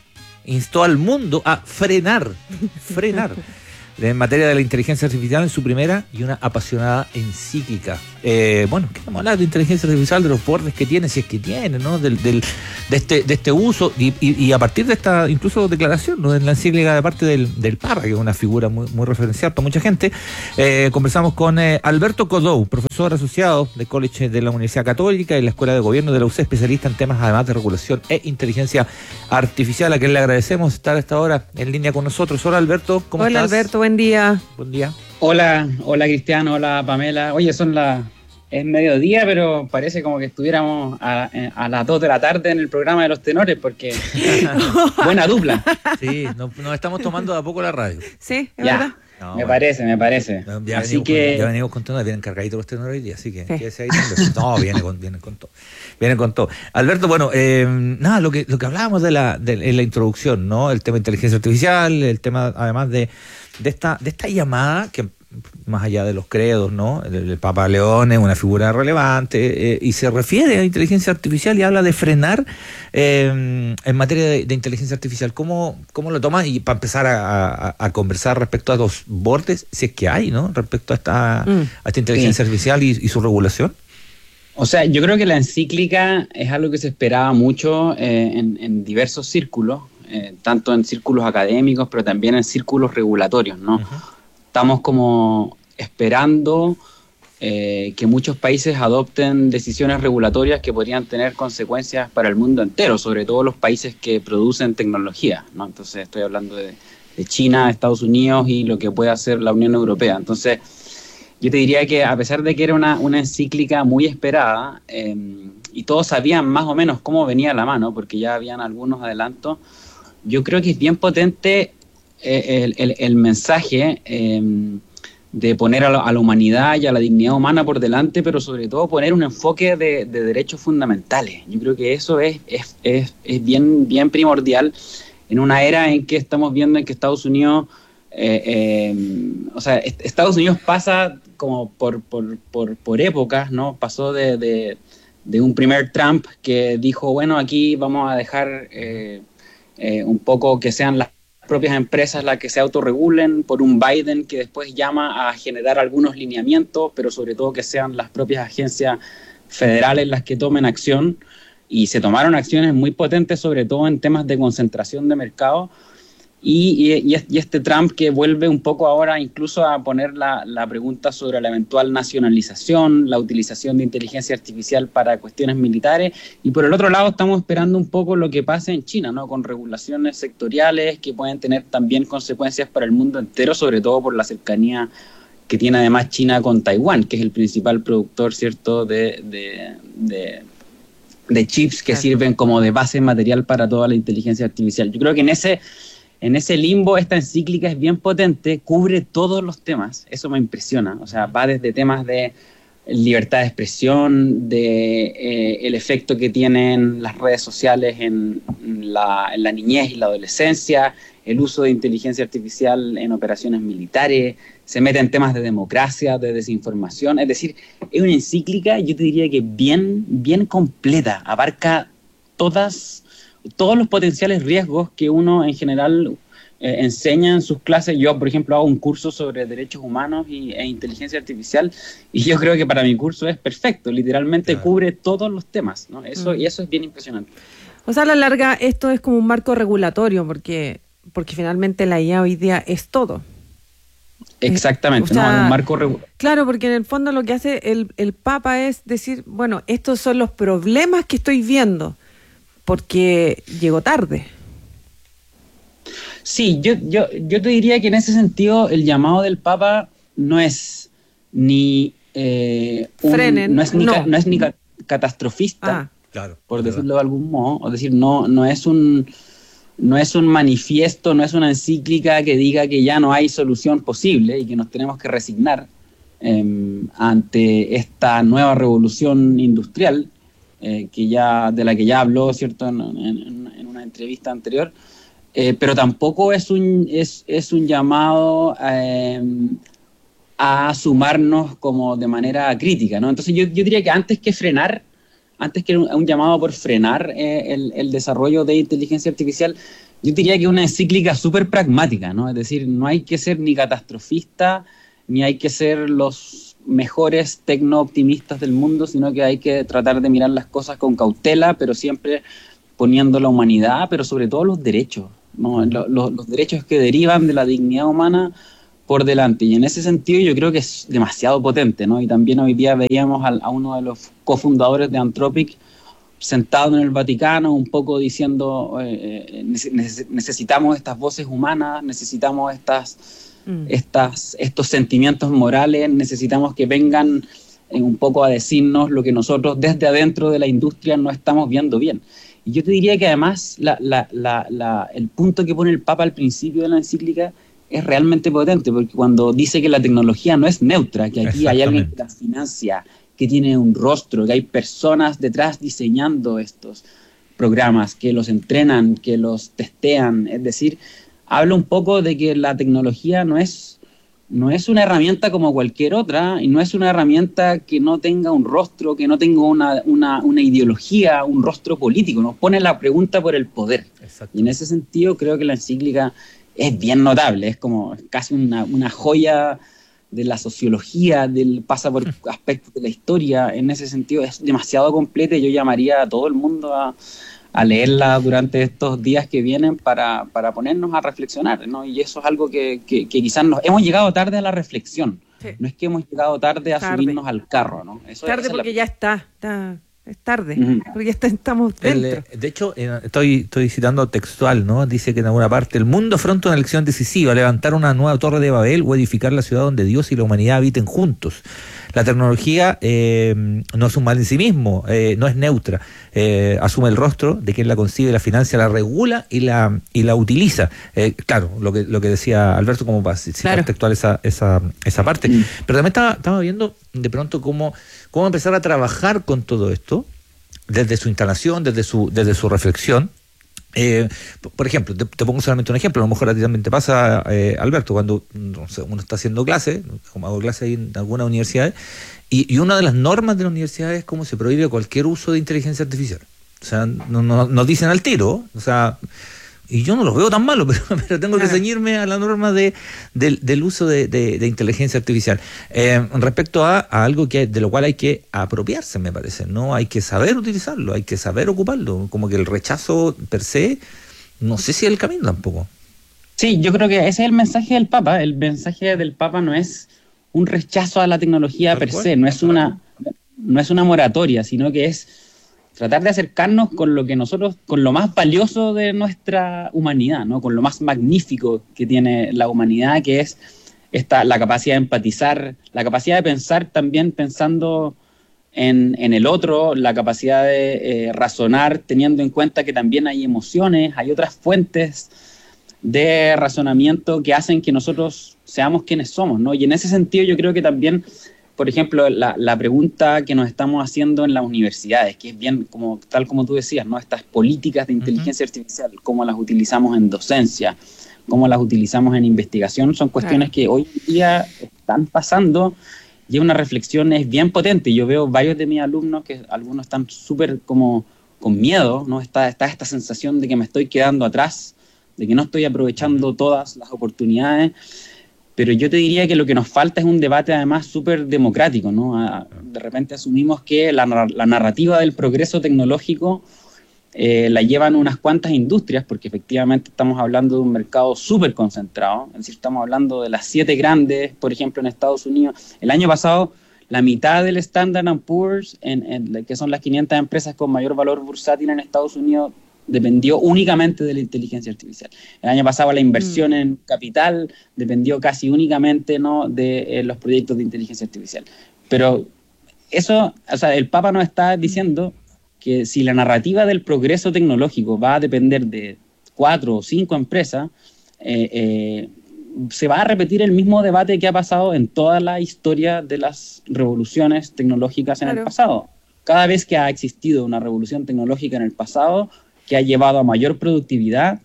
instó al mundo a frenar, frenar en materia de la inteligencia artificial en su primera y una apasionada encíclica. Eh, bueno, ¿qué vamos a hablar de inteligencia artificial, de los bordes que tiene, si es que tiene, ¿no? Del, del, de este de este uso y, y, y a partir de esta incluso declaración, ¿no? En la encíclica de parte del, del Papa, que es una figura muy, muy referencial para mucha gente, eh, conversamos con eh, Alberto Codou, profesor asociado de College de la Universidad Católica y la Escuela de Gobierno de la U C E, especialista en temas además de regulación e inteligencia artificial, a quien le agradecemos estar a esta hora en línea con nosotros. Hola Alberto, ¿cómo Hola, estás? Hola Alberto, buen día. Buen día. Hola, hola Cristiano, hola Pamela. Oye, son las... Es mediodía, pero parece como que estuviéramos a, a las dos de la tarde en el programa de los tenores, porque buena dupla. Sí, nos, nos estamos tomando de a poco la radio. Sí, es ya, verdad. No, me bueno. parece, me parece. Ya así venimos que... con, ya venimos con todo, vienen cargaditos los tenores hoy día, así que sí. Quédese ahí también. No, viene con, viene con todo. Viene con todo. Alberto, bueno, eh, nada, lo que lo que hablábamos de la, de, en la introducción, ¿no? El tema de inteligencia artificial, el tema además de, de esta, de esta llamada que más allá de los credos, ¿no? El, el Papa León es una figura relevante eh, y se refiere a inteligencia artificial y habla de frenar eh, en materia de, de inteligencia artificial. ¿Cómo, cómo lo tomas? Y para empezar a, a, a conversar respecto a los bordes, si es que hay, ¿no? Respecto a esta, mm. a esta inteligencia sí. artificial y, y su regulación. O sea, yo creo que la encíclica es algo que se esperaba mucho eh, en, en diversos círculos, eh, tanto en círculos académicos, pero también en círculos regulatorios, ¿no? Uh-huh. Estamos como esperando eh, que muchos países adopten decisiones regulatorias que podrían tener consecuencias para el mundo entero, sobre todo los países que producen tecnología, ¿no? Entonces estoy hablando de, de China, Estados Unidos y lo que puede hacer la Unión Europea. Entonces yo te diría que a pesar de que era una, una encíclica muy esperada eh, y todos sabían más o menos cómo venía la mano, porque ya habían algunos adelantos, yo creo que es bien potente El, el, el mensaje eh, de poner a la, a la humanidad y a la dignidad humana por delante, pero sobre todo poner un enfoque de, de derechos fundamentales. Yo creo que eso es, es, es, es bien, bien primordial en una era en que estamos viendo en que Estados Unidos, eh, eh, o sea, Estados Unidos pasa como por, por, por, por épocas, ¿no? Pasó de, de, de un primer Trump que dijo, bueno, aquí vamos a dejar eh, eh, un poco que sean las propias empresas las que se autorregulen, por un Biden que después llama a generar algunos lineamientos, pero sobre todo que sean las propias agencias federales las que tomen acción, y se tomaron acciones muy potentes, sobre todo en temas de concentración de mercado, y, y, y este Trump que vuelve un poco ahora incluso a poner la, la pregunta sobre la eventual nacionalización, la utilización de inteligencia artificial para cuestiones militares, y por el otro lado estamos esperando un poco lo que pase en China, ¿no? Con regulaciones sectoriales que pueden tener también consecuencias para el mundo entero, sobre todo por la cercanía que tiene además China con Taiwán, que es el principal productor, ¿cierto?, de, de, de, de chips que sirven como de base material para toda la inteligencia artificial. Yo creo que en ese... En ese limbo, esta encíclica es bien potente, cubre todos los temas, eso me impresiona, o sea, va desde temas de libertad de expresión, de eh, el efecto que tienen las redes sociales en la, en la niñez y la adolescencia, el uso de inteligencia artificial en operaciones militares, se mete en temas de democracia, de desinformación, es decir, es una encíclica, yo te diría que bien, bien completa, abarca todas... todos los potenciales riesgos que uno en general eh, enseña en sus clases. Yo, por ejemplo, hago un curso sobre derechos humanos y, e inteligencia artificial, y yo creo que para mi curso es perfecto, literalmente claro. Cubre todos los temas, ¿no? Eso, mm. Y eso es bien impresionante. O sea, a la larga esto es como un marco regulatorio, porque, porque finalmente la I A hoy día es todo. Exactamente, eh, o sea, ¿no? Un marco regulatorio. Claro, porque en el fondo lo que hace el, el Papa es decir, bueno, estos son los problemas que estoy viendo, porque llegó tarde. Sí, yo, yo, yo te diría que en ese sentido el llamado del Papa no es ni eh, un, Frenen, no es ni, no. Ca, no es ni ca, catastrofista, ah. claro, por decirlo verdad. De algún modo, es decir, no, no es un no es un manifiesto, no es una encíclica que diga que ya no hay solución posible y que nos tenemos que resignar eh, ante esta nueva revolución industrial. Eh, que ya, de la que ya habló, ¿cierto?, en, en, en una entrevista anterior, eh, pero tampoco es un, es, es un llamado eh, a sumarnos como de manera crítica, ¿no? Entonces yo, yo diría que antes que frenar, antes que un, un llamado por frenar eh, el, el desarrollo de inteligencia artificial, yo diría que es una encíclica súper pragmática, ¿no? Es decir, no hay que ser ni catastrofista, ni hay que ser los mejores tecno-optimistas del mundo, sino que hay que tratar de mirar las cosas con cautela, pero siempre poniendo la humanidad, pero sobre todo los derechos, ¿no? Los, los, los derechos que derivan de la dignidad humana por delante. Y en ese sentido yo creo que es demasiado potente, ¿no? Y también hoy día veíamos a, a uno de los cofundadores de Anthropic sentado en el Vaticano, un poco diciendo eh, neces- necesitamos estas voces humanas, necesitamos estas, mm. estas, estos sentimientos morales, necesitamos que vengan eh, un poco a decirnos lo que nosotros desde adentro de la industria no estamos viendo bien. Y yo te diría que además la, la, la, la, el punto que pone el Papa al principio de la encíclica es realmente potente, porque cuando dice que la tecnología no es neutra, que aquí hay alguien que la financia, que tiene un rostro, que hay personas detrás diseñando estos programas, que los entrenan, que los testean. Es decir, habla un poco de que la tecnología no es, no es una herramienta como cualquier otra, y no es una herramienta que no tenga un rostro, que no tenga una, una, una ideología, un rostro político. Nos pone la pregunta por el poder. Exacto. Y en ese sentido creo que la encíclica es bien notable, es como es casi una, una joya de la sociología, del, pasa por aspectos de la historia. En ese sentido es demasiado completa y yo llamaría a todo el mundo a, a leerla durante estos días que vienen para, para ponernos a reflexionar, ¿no? Y eso es algo que, que, que quizás nos hemos llegado tarde a la reflexión, sí. No es que hemos llegado tarde a tarde. subirnos al carro, ¿no? Eso, tarde porque la... ya está, está es tarde, uh-huh. porque ya está, estamos dentro. El, de hecho, eh, estoy, estoy citando textual, ¿no? Dice que en alguna parte, el mundo afronta una elección decisiva, levantar una nueva torre de Babel o edificar la ciudad donde Dios y la humanidad habiten juntos. La tecnología eh, no es un mal en sí mismo, eh, no es neutra, eh, asume el rostro de quien la concibe, la financia, la regula y la y la utiliza. Eh, claro, lo que lo que decía Alberto, como para citar claro. textual esa, esa, esa parte. Mm. Pero también estaba, estaba viendo de pronto cómo, cómo empezar a trabajar con todo esto, desde su instalación, desde su, desde su reflexión. Eh, por ejemplo, te, te pongo solamente un ejemplo, a lo mejor a ti también te pasa, eh, Alberto, cuando no sé, uno está haciendo clase, como hago clase ahí en algunas universidades, y, y una de las normas de la universidad es cómo se prohíbe cualquier uso de inteligencia artificial. O sea, no, no, nos dicen al tiro, o sea, y yo no los veo tan malos, pero, pero tengo que ceñirme a la norma de, de, del uso de, de, de inteligencia artificial. Eh, respecto a, a algo que de lo cual hay que apropiarse, me parece, ¿no? Hay que saber utilizarlo, hay que saber ocuparlo. Como que el rechazo per se, no sé si es el camino tampoco. Sí, yo creo que ese es el mensaje del Papa. El mensaje del Papa no es un rechazo a la tecnología per se, no es una, no es una moratoria, sino que es tratar de acercarnos con lo que nosotros, con lo más valioso de nuestra humanidad, ¿no? Con lo más magnífico que tiene la humanidad, que es esta, la capacidad de empatizar, la capacidad de pensar también pensando en, en el otro, la capacidad de eh, razonar teniendo en cuenta que también hay emociones, hay otras fuentes de razonamiento que hacen que nosotros seamos quienes somos, ¿no? Y en ese sentido yo creo que también, por ejemplo, la, la pregunta que nos estamos haciendo en las universidades, que es bien, como tal como tú decías, ¿no? Estas políticas de inteligencia uh-huh. artificial, cómo las utilizamos en docencia, cómo las utilizamos en investigación, son cuestiones claro. que hoy en día están pasando y una reflexión es bien potente. Yo veo varios de mis alumnos que algunos están súper como con miedo, ¿no? Está, está esta sensación de que me estoy quedando atrás, de que no estoy aprovechando todas las oportunidades. Pero yo te diría que lo que nos falta es un debate además súper democrático, ¿no? De repente asumimos que la, la narrativa del progreso tecnológico eh, la llevan unas cuantas industrias, porque efectivamente estamos hablando de un mercado súper concentrado, es decir, estamos hablando de las siete grandes, por ejemplo, en Estados Unidos. El año pasado, la mitad del Standard and Poor's, en, en, que son las quinientas empresas con mayor valor bursátil en Estados Unidos, dependió únicamente de la inteligencia artificial. El año pasado la inversión mm. en capital dependió casi únicamente, ¿no? de eh, los proyectos de inteligencia artificial. Pero eso, o sea, el Papa nos está diciendo que si la narrativa del progreso tecnológico va a depender de cuatro o cinco empresas, eh, eh, se va a repetir el mismo debate que ha pasado en toda la historia de las revoluciones tecnológicas en claro. el pasado. Cada vez que ha existido una revolución tecnológica en el pasado, que ha llevado a mayor productividad,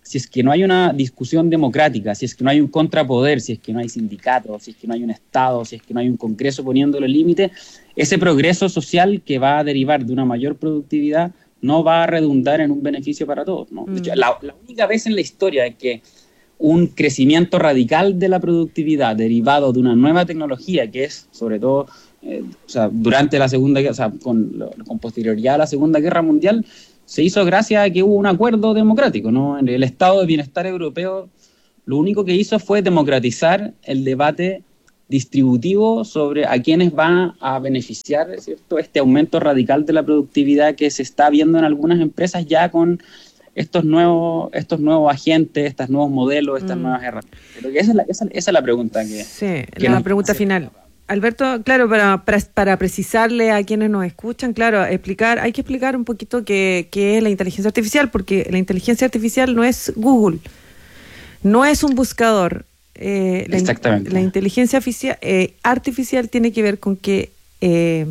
si es que no hay una discusión democrática, si es que no hay un contrapoder, si es que no hay sindicatos, si es que no hay un Estado, si es que no hay un Congreso poniéndole límites, ese progreso social que va a derivar de una mayor productividad no va a redundar en un beneficio para todos, ¿no? De hecho, la, la única vez en la historia en que un crecimiento radical de la productividad derivado de una nueva tecnología, que es sobre todo eh, o sea, durante la Segunda Guerra, o sea, con, con posterioridad a la Segunda Guerra Mundial, se hizo gracias a que hubo un acuerdo democrático, ¿no? En el Estado de Bienestar Europeo lo único que hizo fue democratizar el debate distributivo sobre a quiénes va a beneficiar, ¿cierto?, este aumento radical de la productividad que se está viendo en algunas empresas ya con estos nuevos, estos nuevos agentes, estos nuevos modelos, estas mm. nuevas herramientas. Creo que esa es la, esa, esa es la pregunta que... Sí, que la nos, pregunta final. Alberto, claro, para, para, para precisarle a quienes nos escuchan, claro, explicar, hay que explicar un poquito qué, qué es la inteligencia artificial, porque la inteligencia artificial no es Google, no es un buscador. Eh, la, Exactamente. La inteligencia artificial, eh, artificial tiene que ver con que eh,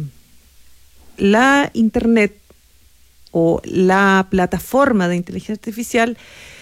la Internet o la plataforma de inteligencia artificial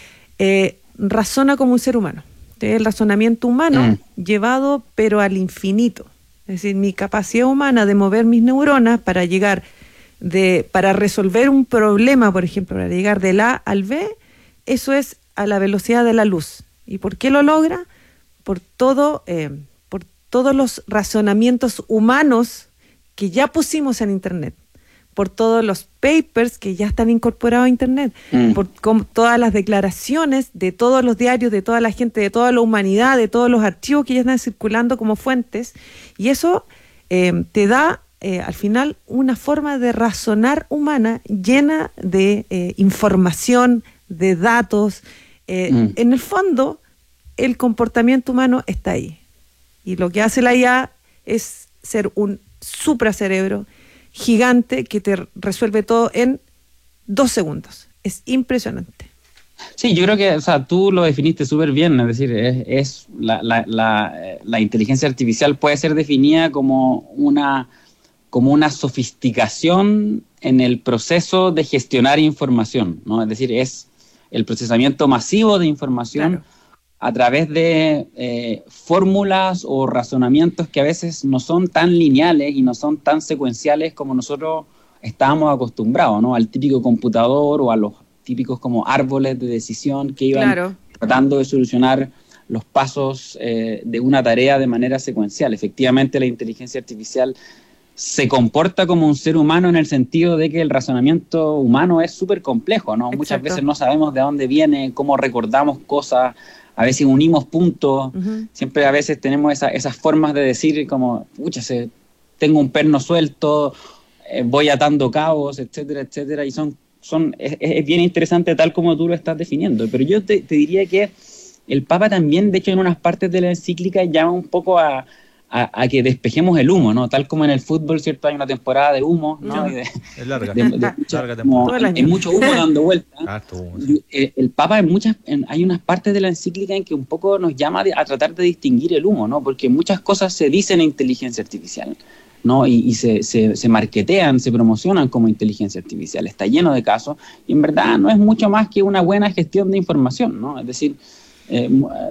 eh, razona como un ser humano. Es el razonamiento humano mm. llevado pero al infinito. Es decir, mi capacidad humana de mover mis neuronas para llegar de, para resolver un problema, por ejemplo, para llegar del A al B, eso es a la velocidad de la luz. ¿Y por qué lo logra? Por todo, eh, por todos los razonamientos humanos que ya pusimos en Internet, por todos los papers que ya están incorporados a Internet, mm. por con todas las declaraciones de todos los diarios, de toda la gente, de toda la humanidad, de todos los archivos que ya están circulando como fuentes, y eso eh, te da eh, al final una forma de razonar humana llena de eh, información, de datos. Eh, mm. En el fondo, el comportamiento humano está ahí. Y lo que hace la I A es ser un supracerebro gigante que te resuelve todo en dos segundos. Es impresionante. Sí, yo creo que, o sea, tú lo definiste súper bien, es decir, es, es la, la, la, la inteligencia artificial puede ser definida como una, como una sofisticación en el proceso de gestionar información, ¿no? Es decir, es el procesamiento masivo de información, claro, a través de eh, fórmulas o razonamientos que a veces no son tan lineales y no son tan secuenciales como nosotros estábamos acostumbrados, ¿no? Al típico computador o a los típicos como árboles de decisión que iban claro. tratando de solucionar los pasos eh, de una tarea de manera secuencial. Efectivamente, la inteligencia artificial se comporta como un ser humano en el sentido de que el razonamiento humano es súper complejo, ¿no? Exacto. Muchas veces no sabemos de dónde viene, cómo recordamos cosas. A veces unimos puntos, uh-huh. siempre a veces tenemos esa, esas formas de decir como, pucha, se, tengo un perno suelto, eh, voy atando cabos, etcétera, etcétera, y son, son es, es bien interesante tal como tú lo estás definiendo. Pero yo te, te diría que el Papa también, de hecho, en unas partes de la encíclica llama un poco a, a, a que despejemos el humo, ¿no? Tal como en el fútbol, ¿cierto? Hay una temporada de humo, ¿no? No, y de, es larga. De, de mucha, larga como, hay, hay mucho humo dando vueltas. Ah, sí. el, el Papa en muchas, en, hay unas partes de la encíclica en que un poco nos llama de, a tratar de distinguir el humo, ¿no? Porque muchas cosas se dicen en inteligencia artificial, ¿no? Y, y se, se, se marketean, se promocionan como inteligencia artificial. Está lleno de casos y en verdad no es mucho más que una buena gestión de información, ¿no? Es decir, Eh,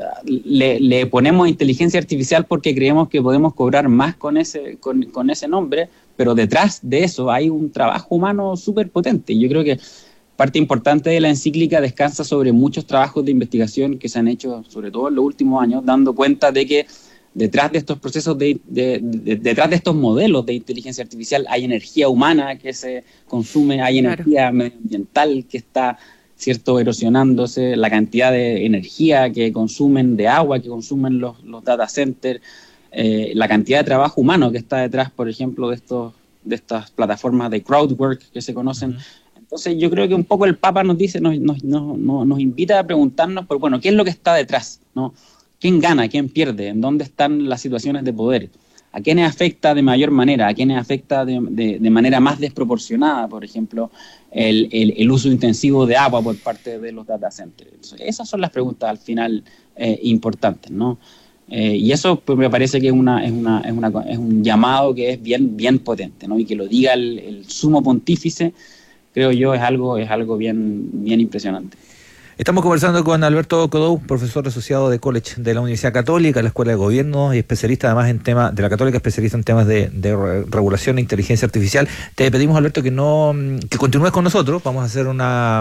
le, le ponemos inteligencia artificial porque creemos que podemos cobrar más con ese, con, con ese nombre, pero detrás de eso hay un trabajo humano súper potente. Y yo creo que parte importante de la encíclica descansa sobre muchos trabajos de investigación que se han hecho, sobre todo en los últimos años, dando cuenta de que detrás de estos procesos, de, de, de, detrás de estos modelos de inteligencia artificial hay energía humana que se consume, hay energía claro. medioambiental que está, ¿cierto?, erosionándose, la cantidad de energía que consumen, de agua que consumen los, los data centers, eh, la cantidad de trabajo humano que está detrás, por ejemplo, de estos de estas plataformas de crowdwork que se conocen. Uh-huh. Entonces yo creo que un poco el Papa nos dice, nos, nos, nos, nos invita a preguntarnos por, bueno, ¿qué es lo que está detrás? ¿No? ¿Quién gana? ¿Quién pierde? ¿En dónde están las situaciones de poder? ¿A quiénes afecta de mayor manera? ¿A quiénes afecta de, de, de manera más desproporcionada, por ejemplo, el, el, el uso intensivo de agua por parte de los data centers? Entonces, esas son las preguntas al final eh, importantes, ¿no? Eh, y eso pues, me parece que es, una, es, una, es, una, es un llamado que es bien, bien potente, ¿no? Y que lo diga el, el sumo pontífice, creo yo, es algo, es algo bien, bien impresionante. Estamos conversando con Alberto Codou, profesor asociado de College de la Universidad Católica, la Escuela de Gobierno, y especialista además en temas de la Católica, especialista en temas de, de regulación e inteligencia artificial. Te pedimos, Alberto, que no que continúes con nosotros. Vamos a hacer una,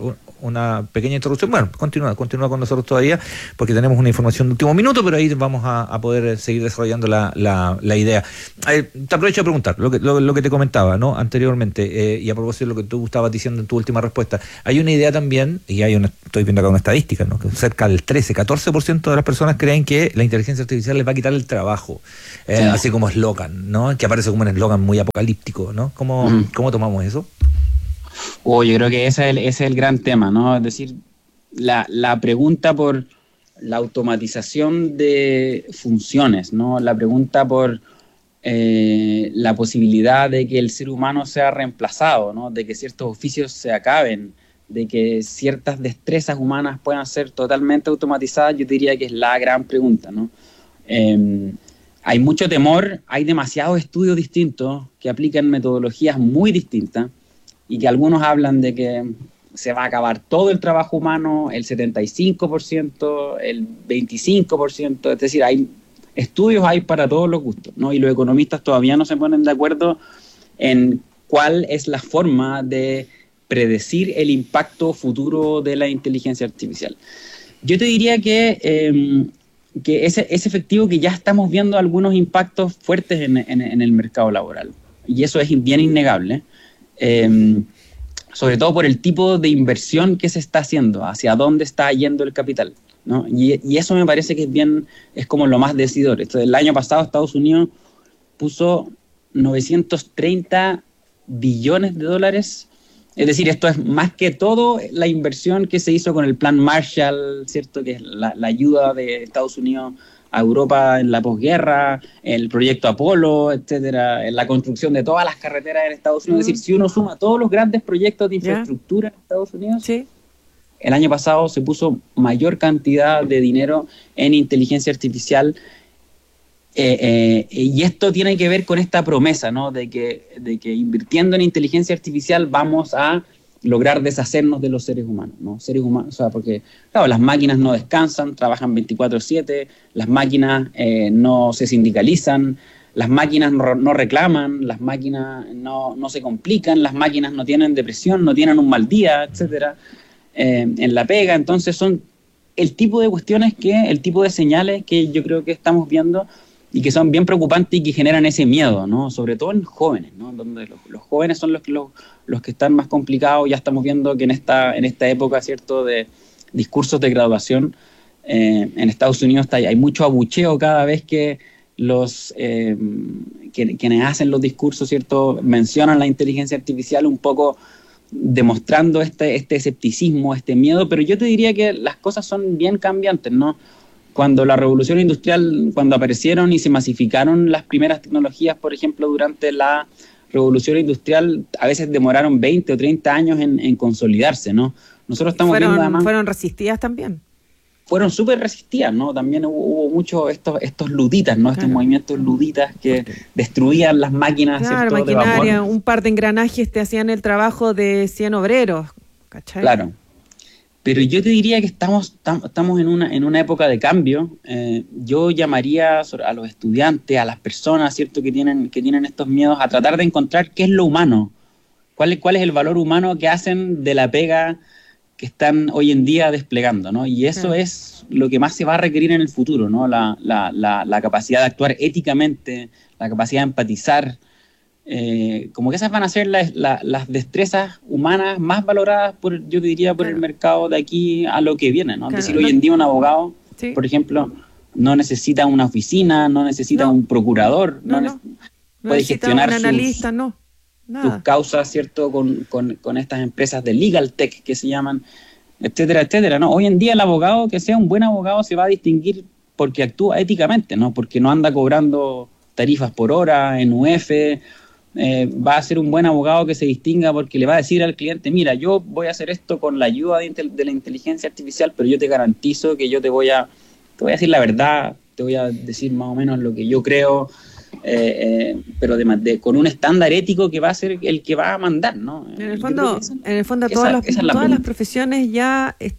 una pequeña introducción. Bueno, continúa, continúa con nosotros todavía, porque tenemos una información de último minuto, pero ahí vamos a, a poder seguir desarrollando la, la, la idea. Eh, te aprovecho a preguntar lo que, lo, lo que te comentaba, ¿no? anteriormente, eh, y a propósito de lo que tú estabas diciendo en tu última respuesta. Hay una idea también, y hay una estoy viendo acá una estadística, ¿no? Que cerca del trece, catorce por ciento de las personas creen que la inteligencia artificial les va a quitar el trabajo, eh, sí. Así como eslogan, ¿no? Que aparece como un eslogan muy apocalíptico, ¿no? ¿Cómo, mm. ¿cómo tomamos eso? Oh, yo creo que ese es el, ese es el gran tema, ¿no? Es decir, la, la pregunta por la automatización de funciones, ¿no? La pregunta por eh, la posibilidad de que el ser humano sea reemplazado, ¿no? De que ciertos oficios se acaben, de que ciertas destrezas humanas puedan ser totalmente automatizadas, yo diría que es la gran pregunta, ¿no? Eh, hay mucho temor, hay demasiados estudios distintos que aplican metodologías muy distintas y que algunos hablan de que se va a acabar todo el trabajo humano, el setenta y cinco por ciento, el veinticinco por ciento, es decir, hay estudios hay para todos los gustos, ¿no? Y los economistas todavía no se ponen de acuerdo en cuál es la forma de predecir el impacto futuro de la inteligencia artificial. Yo te diría que, eh, que es, es efectivo que ya estamos viendo algunos impactos fuertes en, en, en el mercado laboral, y eso es bien innegable, eh, sobre todo por el tipo de inversión que se está haciendo, hacia dónde está yendo el capital, ¿no? Y, y eso me parece que es bien, es como lo más decidor. Esto, el año pasado Estados Unidos puso novecientos treinta billones de dólares. Es decir, esto es más que todo la inversión que se hizo con el plan Marshall, ¿cierto? Que es la, la ayuda de Estados Unidos a Europa en la posguerra, el proyecto Apolo, etcétera, en la construcción de todas las carreteras en Estados Unidos. Uh-huh. Es decir, si uno suma todos los grandes proyectos de infraestructura yeah. en Estados Unidos, sí. el año pasado se puso mayor cantidad de dinero en inteligencia artificial. Eh, eh, y esto tiene que ver con esta promesa, ¿no? De que, de que invirtiendo en inteligencia artificial vamos a lograr deshacernos de los seres humanos, ¿no? Seres humanos, o sea, porque, claro, las máquinas no descansan, trabajan veinticuatro siete, las máquinas eh, no se sindicalizan, las máquinas no, no reclaman, las máquinas no, no se complican, las máquinas no tienen depresión, no tienen un mal día, etcétera, eh, en la pega. Entonces son el tipo de cuestiones que, el tipo de señales que yo creo que estamos viendo y que son bien preocupantes y que generan ese miedo, ¿no? Sobre todo en jóvenes, ¿no? Donde los, los jóvenes son los que los, los que están más complicados. Ya estamos viendo que en esta en esta época, ¿cierto?, de discursos de graduación, eh, en Estados Unidos está, hay mucho abucheo cada vez que los eh, que, quienes hacen los discursos, ¿cierto?, mencionan la inteligencia artificial, un poco demostrando este, este escepticismo, este miedo. Pero yo te diría que las cosas son bien cambiantes, ¿no? Cuando la revolución industrial, cuando aparecieron y se masificaron las primeras tecnologías, por ejemplo, durante la revolución industrial, a veces demoraron veinte o treinta años en, en consolidarse, ¿no? Nosotros estamos fueron, viendo además, fueron resistidas también. Fueron súper resistidas, ¿no? También hubo, hubo muchos estos, estos luditas, ¿no? Claro. Estos movimientos luditas que destruían las máquinas, claro, ¿cierto?, maquinaria, de vapor. Un par de engranajes te hacían el trabajo de cien obreros, ¿cachai? Claro. Pero yo te diría que estamos, tam, estamos en, una, en una época de cambio. Eh, yo llamaría a los estudiantes, a las personas, ¿cierto?, que tienen, que tienen estos miedos, a tratar de encontrar qué es lo humano, cuál es, cuál es el valor humano que hacen de la pega que están hoy en día desplegando, ¿no? Y eso sí. es lo que más se va a requerir en el futuro, ¿no? La, la, la, la capacidad de actuar éticamente, la capacidad de empatizar. Eh, como que esas van a ser las, las, las destrezas humanas más valoradas, por, yo diría, por claro. el mercado de aquí a lo que viene, ¿no? Claro. Es decir, hoy en día un abogado, sí. por ejemplo, no necesita una oficina, no necesita no. un procurador, no, no, no. puede necesita gestionar un analista, sus, no. sus causas, ¿cierto?, con, con, con estas empresas de legal tech que se llaman, etcétera, etcétera, ¿no? Hoy en día el abogado, que sea un buen abogado, se va a distinguir porque actúa éticamente, ¿no? Porque no anda cobrando tarifas por hora en U F. Eh, va a ser un buen abogado que se distinga porque le va a decir al cliente, mira, yo voy a hacer esto con la ayuda de, de la inteligencia artificial, pero yo te garantizo que yo te voy a te voy a decir la verdad, te voy a decir más o menos lo que yo creo, eh, eh, pero de, de, con un estándar ético que va a ser el que va a mandar, ¿no? En el fondo, esa, en el fondo todas, esa, los, esa todas las profesiones ya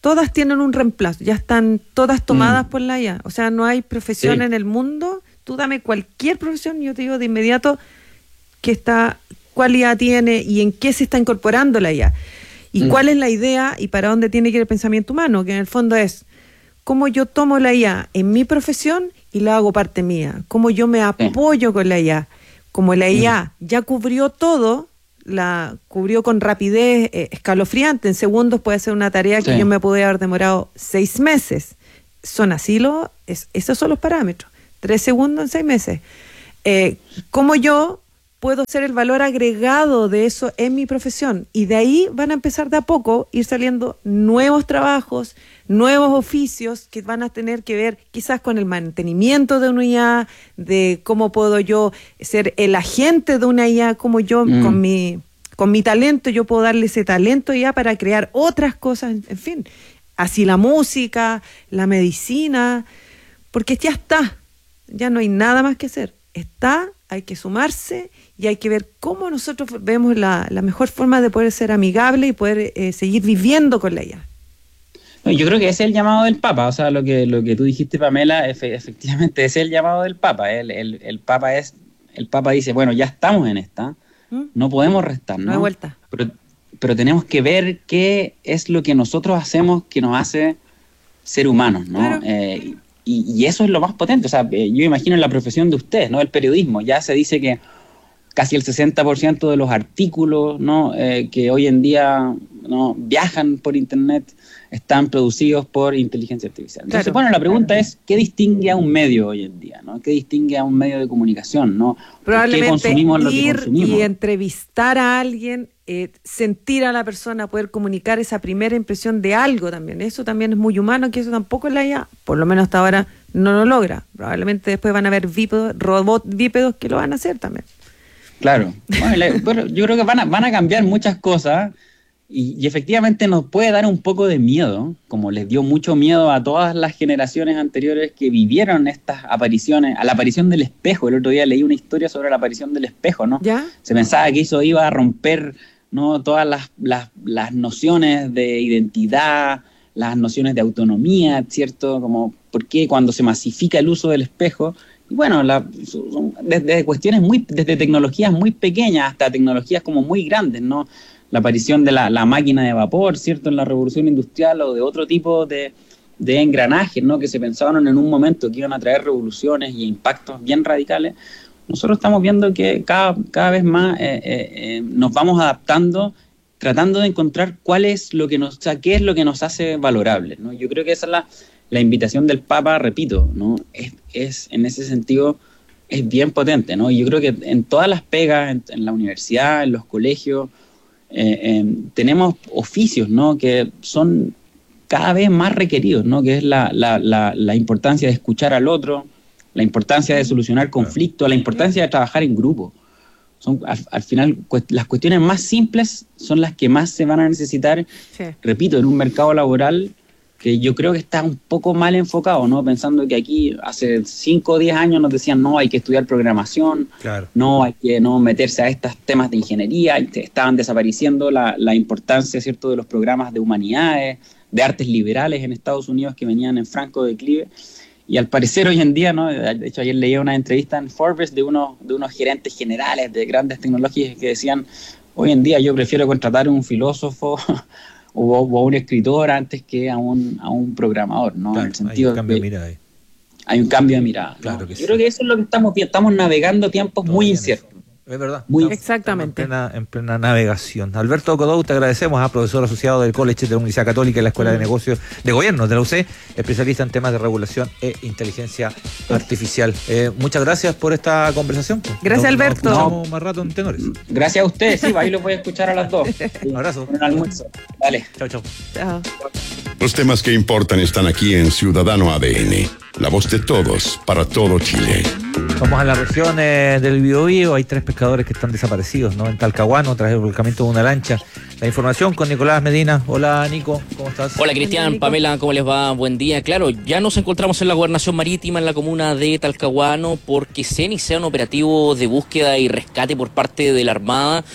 todas tienen un reemplazo, ya están todas tomadas Mm. por la I A. O sea, no hay profesión Sí. en el mundo. Tú dame cualquier profesión y yo te digo de inmediato qué está, cuál I A tiene y en qué se está incorporando la I A. Y Mm. cuál es la idea y para dónde tiene que ir el pensamiento humano, que en el fondo es cómo yo tomo la I A en mi profesión y la hago parte mía, cómo yo me apoyo con la I A. Como la I A ya cubrió todo, la cubrió con rapidez eh, escalofriante, en segundos puede hacer una tarea que Sí. yo me pude haber demorado seis meses. Son así los, es, esos son los parámetros. Tres segundos en seis meses. Eh, ¿Cómo yo puedo ser el valor agregado de eso en mi profesión? Y de ahí van a empezar de a poco ir saliendo nuevos trabajos, nuevos oficios que van a tener que ver quizás con el mantenimiento de una I A, de cómo puedo yo ser el agente de una I A, cómo yo Mm. con mi con mi talento yo puedo darle ese talento ya para crear otras cosas, en, en fin. Así la música, la medicina, porque ya está, ya no hay nada más que hacer. Está, hay que sumarse y hay que ver cómo nosotros vemos la, la mejor forma de poder ser amigable y poder eh, seguir viviendo con la I A. No, yo creo que ese es el llamado del Papa, o sea, lo que lo que tú dijiste, Pamela, efe, efectivamente ese es el llamado del Papa. El, el, el Papa es, el Papa dice, bueno, ya estamos en esta, ¿Mm? no podemos restar, ¿no? No hay vuelta. Pero, pero tenemos que ver qué es lo que nosotros hacemos que nos hace ser humanos, ¿no? Claro. Eh, y, y eso es lo más potente, o sea, eh, yo imagino en la profesión de ustedes, ¿no? El periodismo, ya se dice que casi el sesenta por ciento de los artículos, ¿no? eh, que hoy en día, ¿no? viajan por internet están producidos por inteligencia artificial. Entonces, Claro. bueno, la pregunta es, ¿qué distingue a un medio hoy en día? ¿no? ¿Qué distingue a un medio de comunicación? ¿no? ¿Por qué Probablemente consumimos lo que ir consumimos? y entrevistar a alguien, eh, sentir a la persona, poder comunicar esa primera impresión de algo también. Eso también es muy humano, que eso tampoco la I A, por lo menos hasta ahora, no lo logra. Probablemente después van a haber bípedos, robots bípedos que lo van a hacer también. Claro. Bueno, le- bueno, yo creo que van a, van a cambiar muchas cosas y, y efectivamente nos puede dar un poco de miedo, como les dio mucho miedo a todas las generaciones anteriores que vivieron estas apariciones, a la aparición del espejo. El otro día leí una historia sobre la aparición del espejo, ¿no? ¿Ya? Se pensaba que eso iba a romper, ¿no? todas las, las, las nociones de identidad, las nociones de autonomía, ¿cierto? Como por qué cuando se masifica el uso del espejo. Y bueno, la, son desde cuestiones muy, desde tecnologías muy pequeñas hasta tecnologías como muy grandes, ¿no? La aparición de la, la máquina de vapor, ¿cierto? En la revolución industrial o de otro tipo de, de engranajes, ¿no? Que se pensaban en un momento que iban a traer revoluciones y impactos bien radicales. Nosotros estamos viendo que cada, cada vez más eh, eh, eh, nos vamos adaptando, tratando de encontrar cuál es lo que nos, o sea, qué es lo que nos hace valorables, ¿no? Yo creo que esa es la, la invitación del Papa, repito, ¿no? Es, es en ese sentido es bien potente, ¿no? Y yo creo que en todas las pegas, en, en la universidad, en los colegios, eh, eh, tenemos oficios, ¿no? Que son cada vez más requeridos, ¿no? Que es la, la, la, la importancia de escuchar al otro, la importancia de solucionar conflictos, la importancia de trabajar en grupo. Son, al, al final, cuest- las cuestiones más simples son las que más se van a necesitar, Sí. repito, en un mercado laboral que yo creo que está un poco mal enfocado, ¿no? Pensando que aquí hace cinco o diez años nos decían, no, hay que estudiar programación, Claro. no, hay que no meterse a estos temas de ingeniería, y te- estaban desapareciendo la, la importancia, ¿cierto?, de los programas de humanidades, de artes liberales en Estados Unidos que venían en franco declive. Y al parecer hoy en día, ¿no? De hecho ayer leía una entrevista en Forbes de unos, de unos gerentes generales de grandes tecnologías que decían, hoy en día yo prefiero contratar a un filósofo o, o a un escritor antes que a un, a un programador, ¿no? Claro, en el sentido hay un cambio de de mirada ahí. hay un cambio de mirada, ¿no? Claro que Yo sí. creo que eso es lo que estamos viendo, estamos navegando tiempos muy inciertos. Es verdad. Muy Estamos- Exactamente. estamos En plena, en plena navegación. Alberto Codou, te agradecemos, a profesor asociado del College de la Universidad Católica y la Escuela de Negocios de Gobierno de la U C, especialista en temas de regulación e inteligencia artificial. Eh, muchas gracias por esta conversación. Gracias, Nos- nos Alberto. escuchamos más rato en Tenores. Gracias a ustedes, sí, ahí los voy a escuchar a las dos. Un abrazo. Con un almuerzo. Dale. Chao, chao. Chao. Los temas que importan están aquí en Ciudadano A D N, la voz de todos para todo Chile. Vamos a la región eh, del Biobío. Hay tres pescadores que están desaparecidos, ¿no? En Talcahuano, tras el volcamiento de una lancha. La información con Nicolás Medina. Hola, Nico, ¿cómo estás? Hola Cristian, Pamela, ¿cómo les va? Buen día. Claro, ya nos encontramos en la gobernación marítima, en la comuna de Talcahuano, porque se inicia un operativo de búsqueda y rescate por parte de la Armada.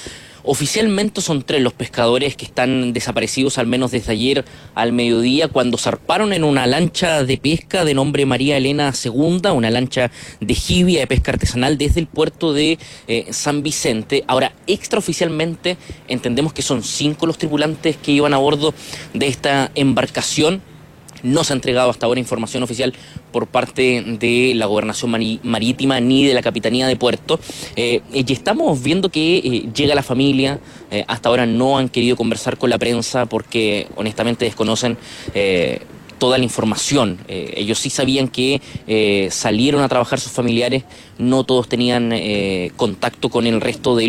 Oficialmente son tres los pescadores que están desaparecidos al menos desde ayer al mediodía, cuando zarparon en una lancha de pesca de nombre María Elena Segunda, una lancha de jibia de pesca artesanal desde el puerto de eh, San Vicente. Ahora, extraoficialmente entendemos que son cinco los tripulantes que iban a bordo de esta embarcación. No se ha entregado hasta ahora información oficial por parte de la Gobernación Marítima ni de la Capitanía de Puerto. Eh, y estamos viendo que eh, llega la familia. Eh, hasta ahora no han querido conversar con la prensa porque honestamente desconocen eh, toda la información. Eh, ellos sí sabían que eh, salieron a trabajar sus familiares, no todos tenían eh, contacto con el resto de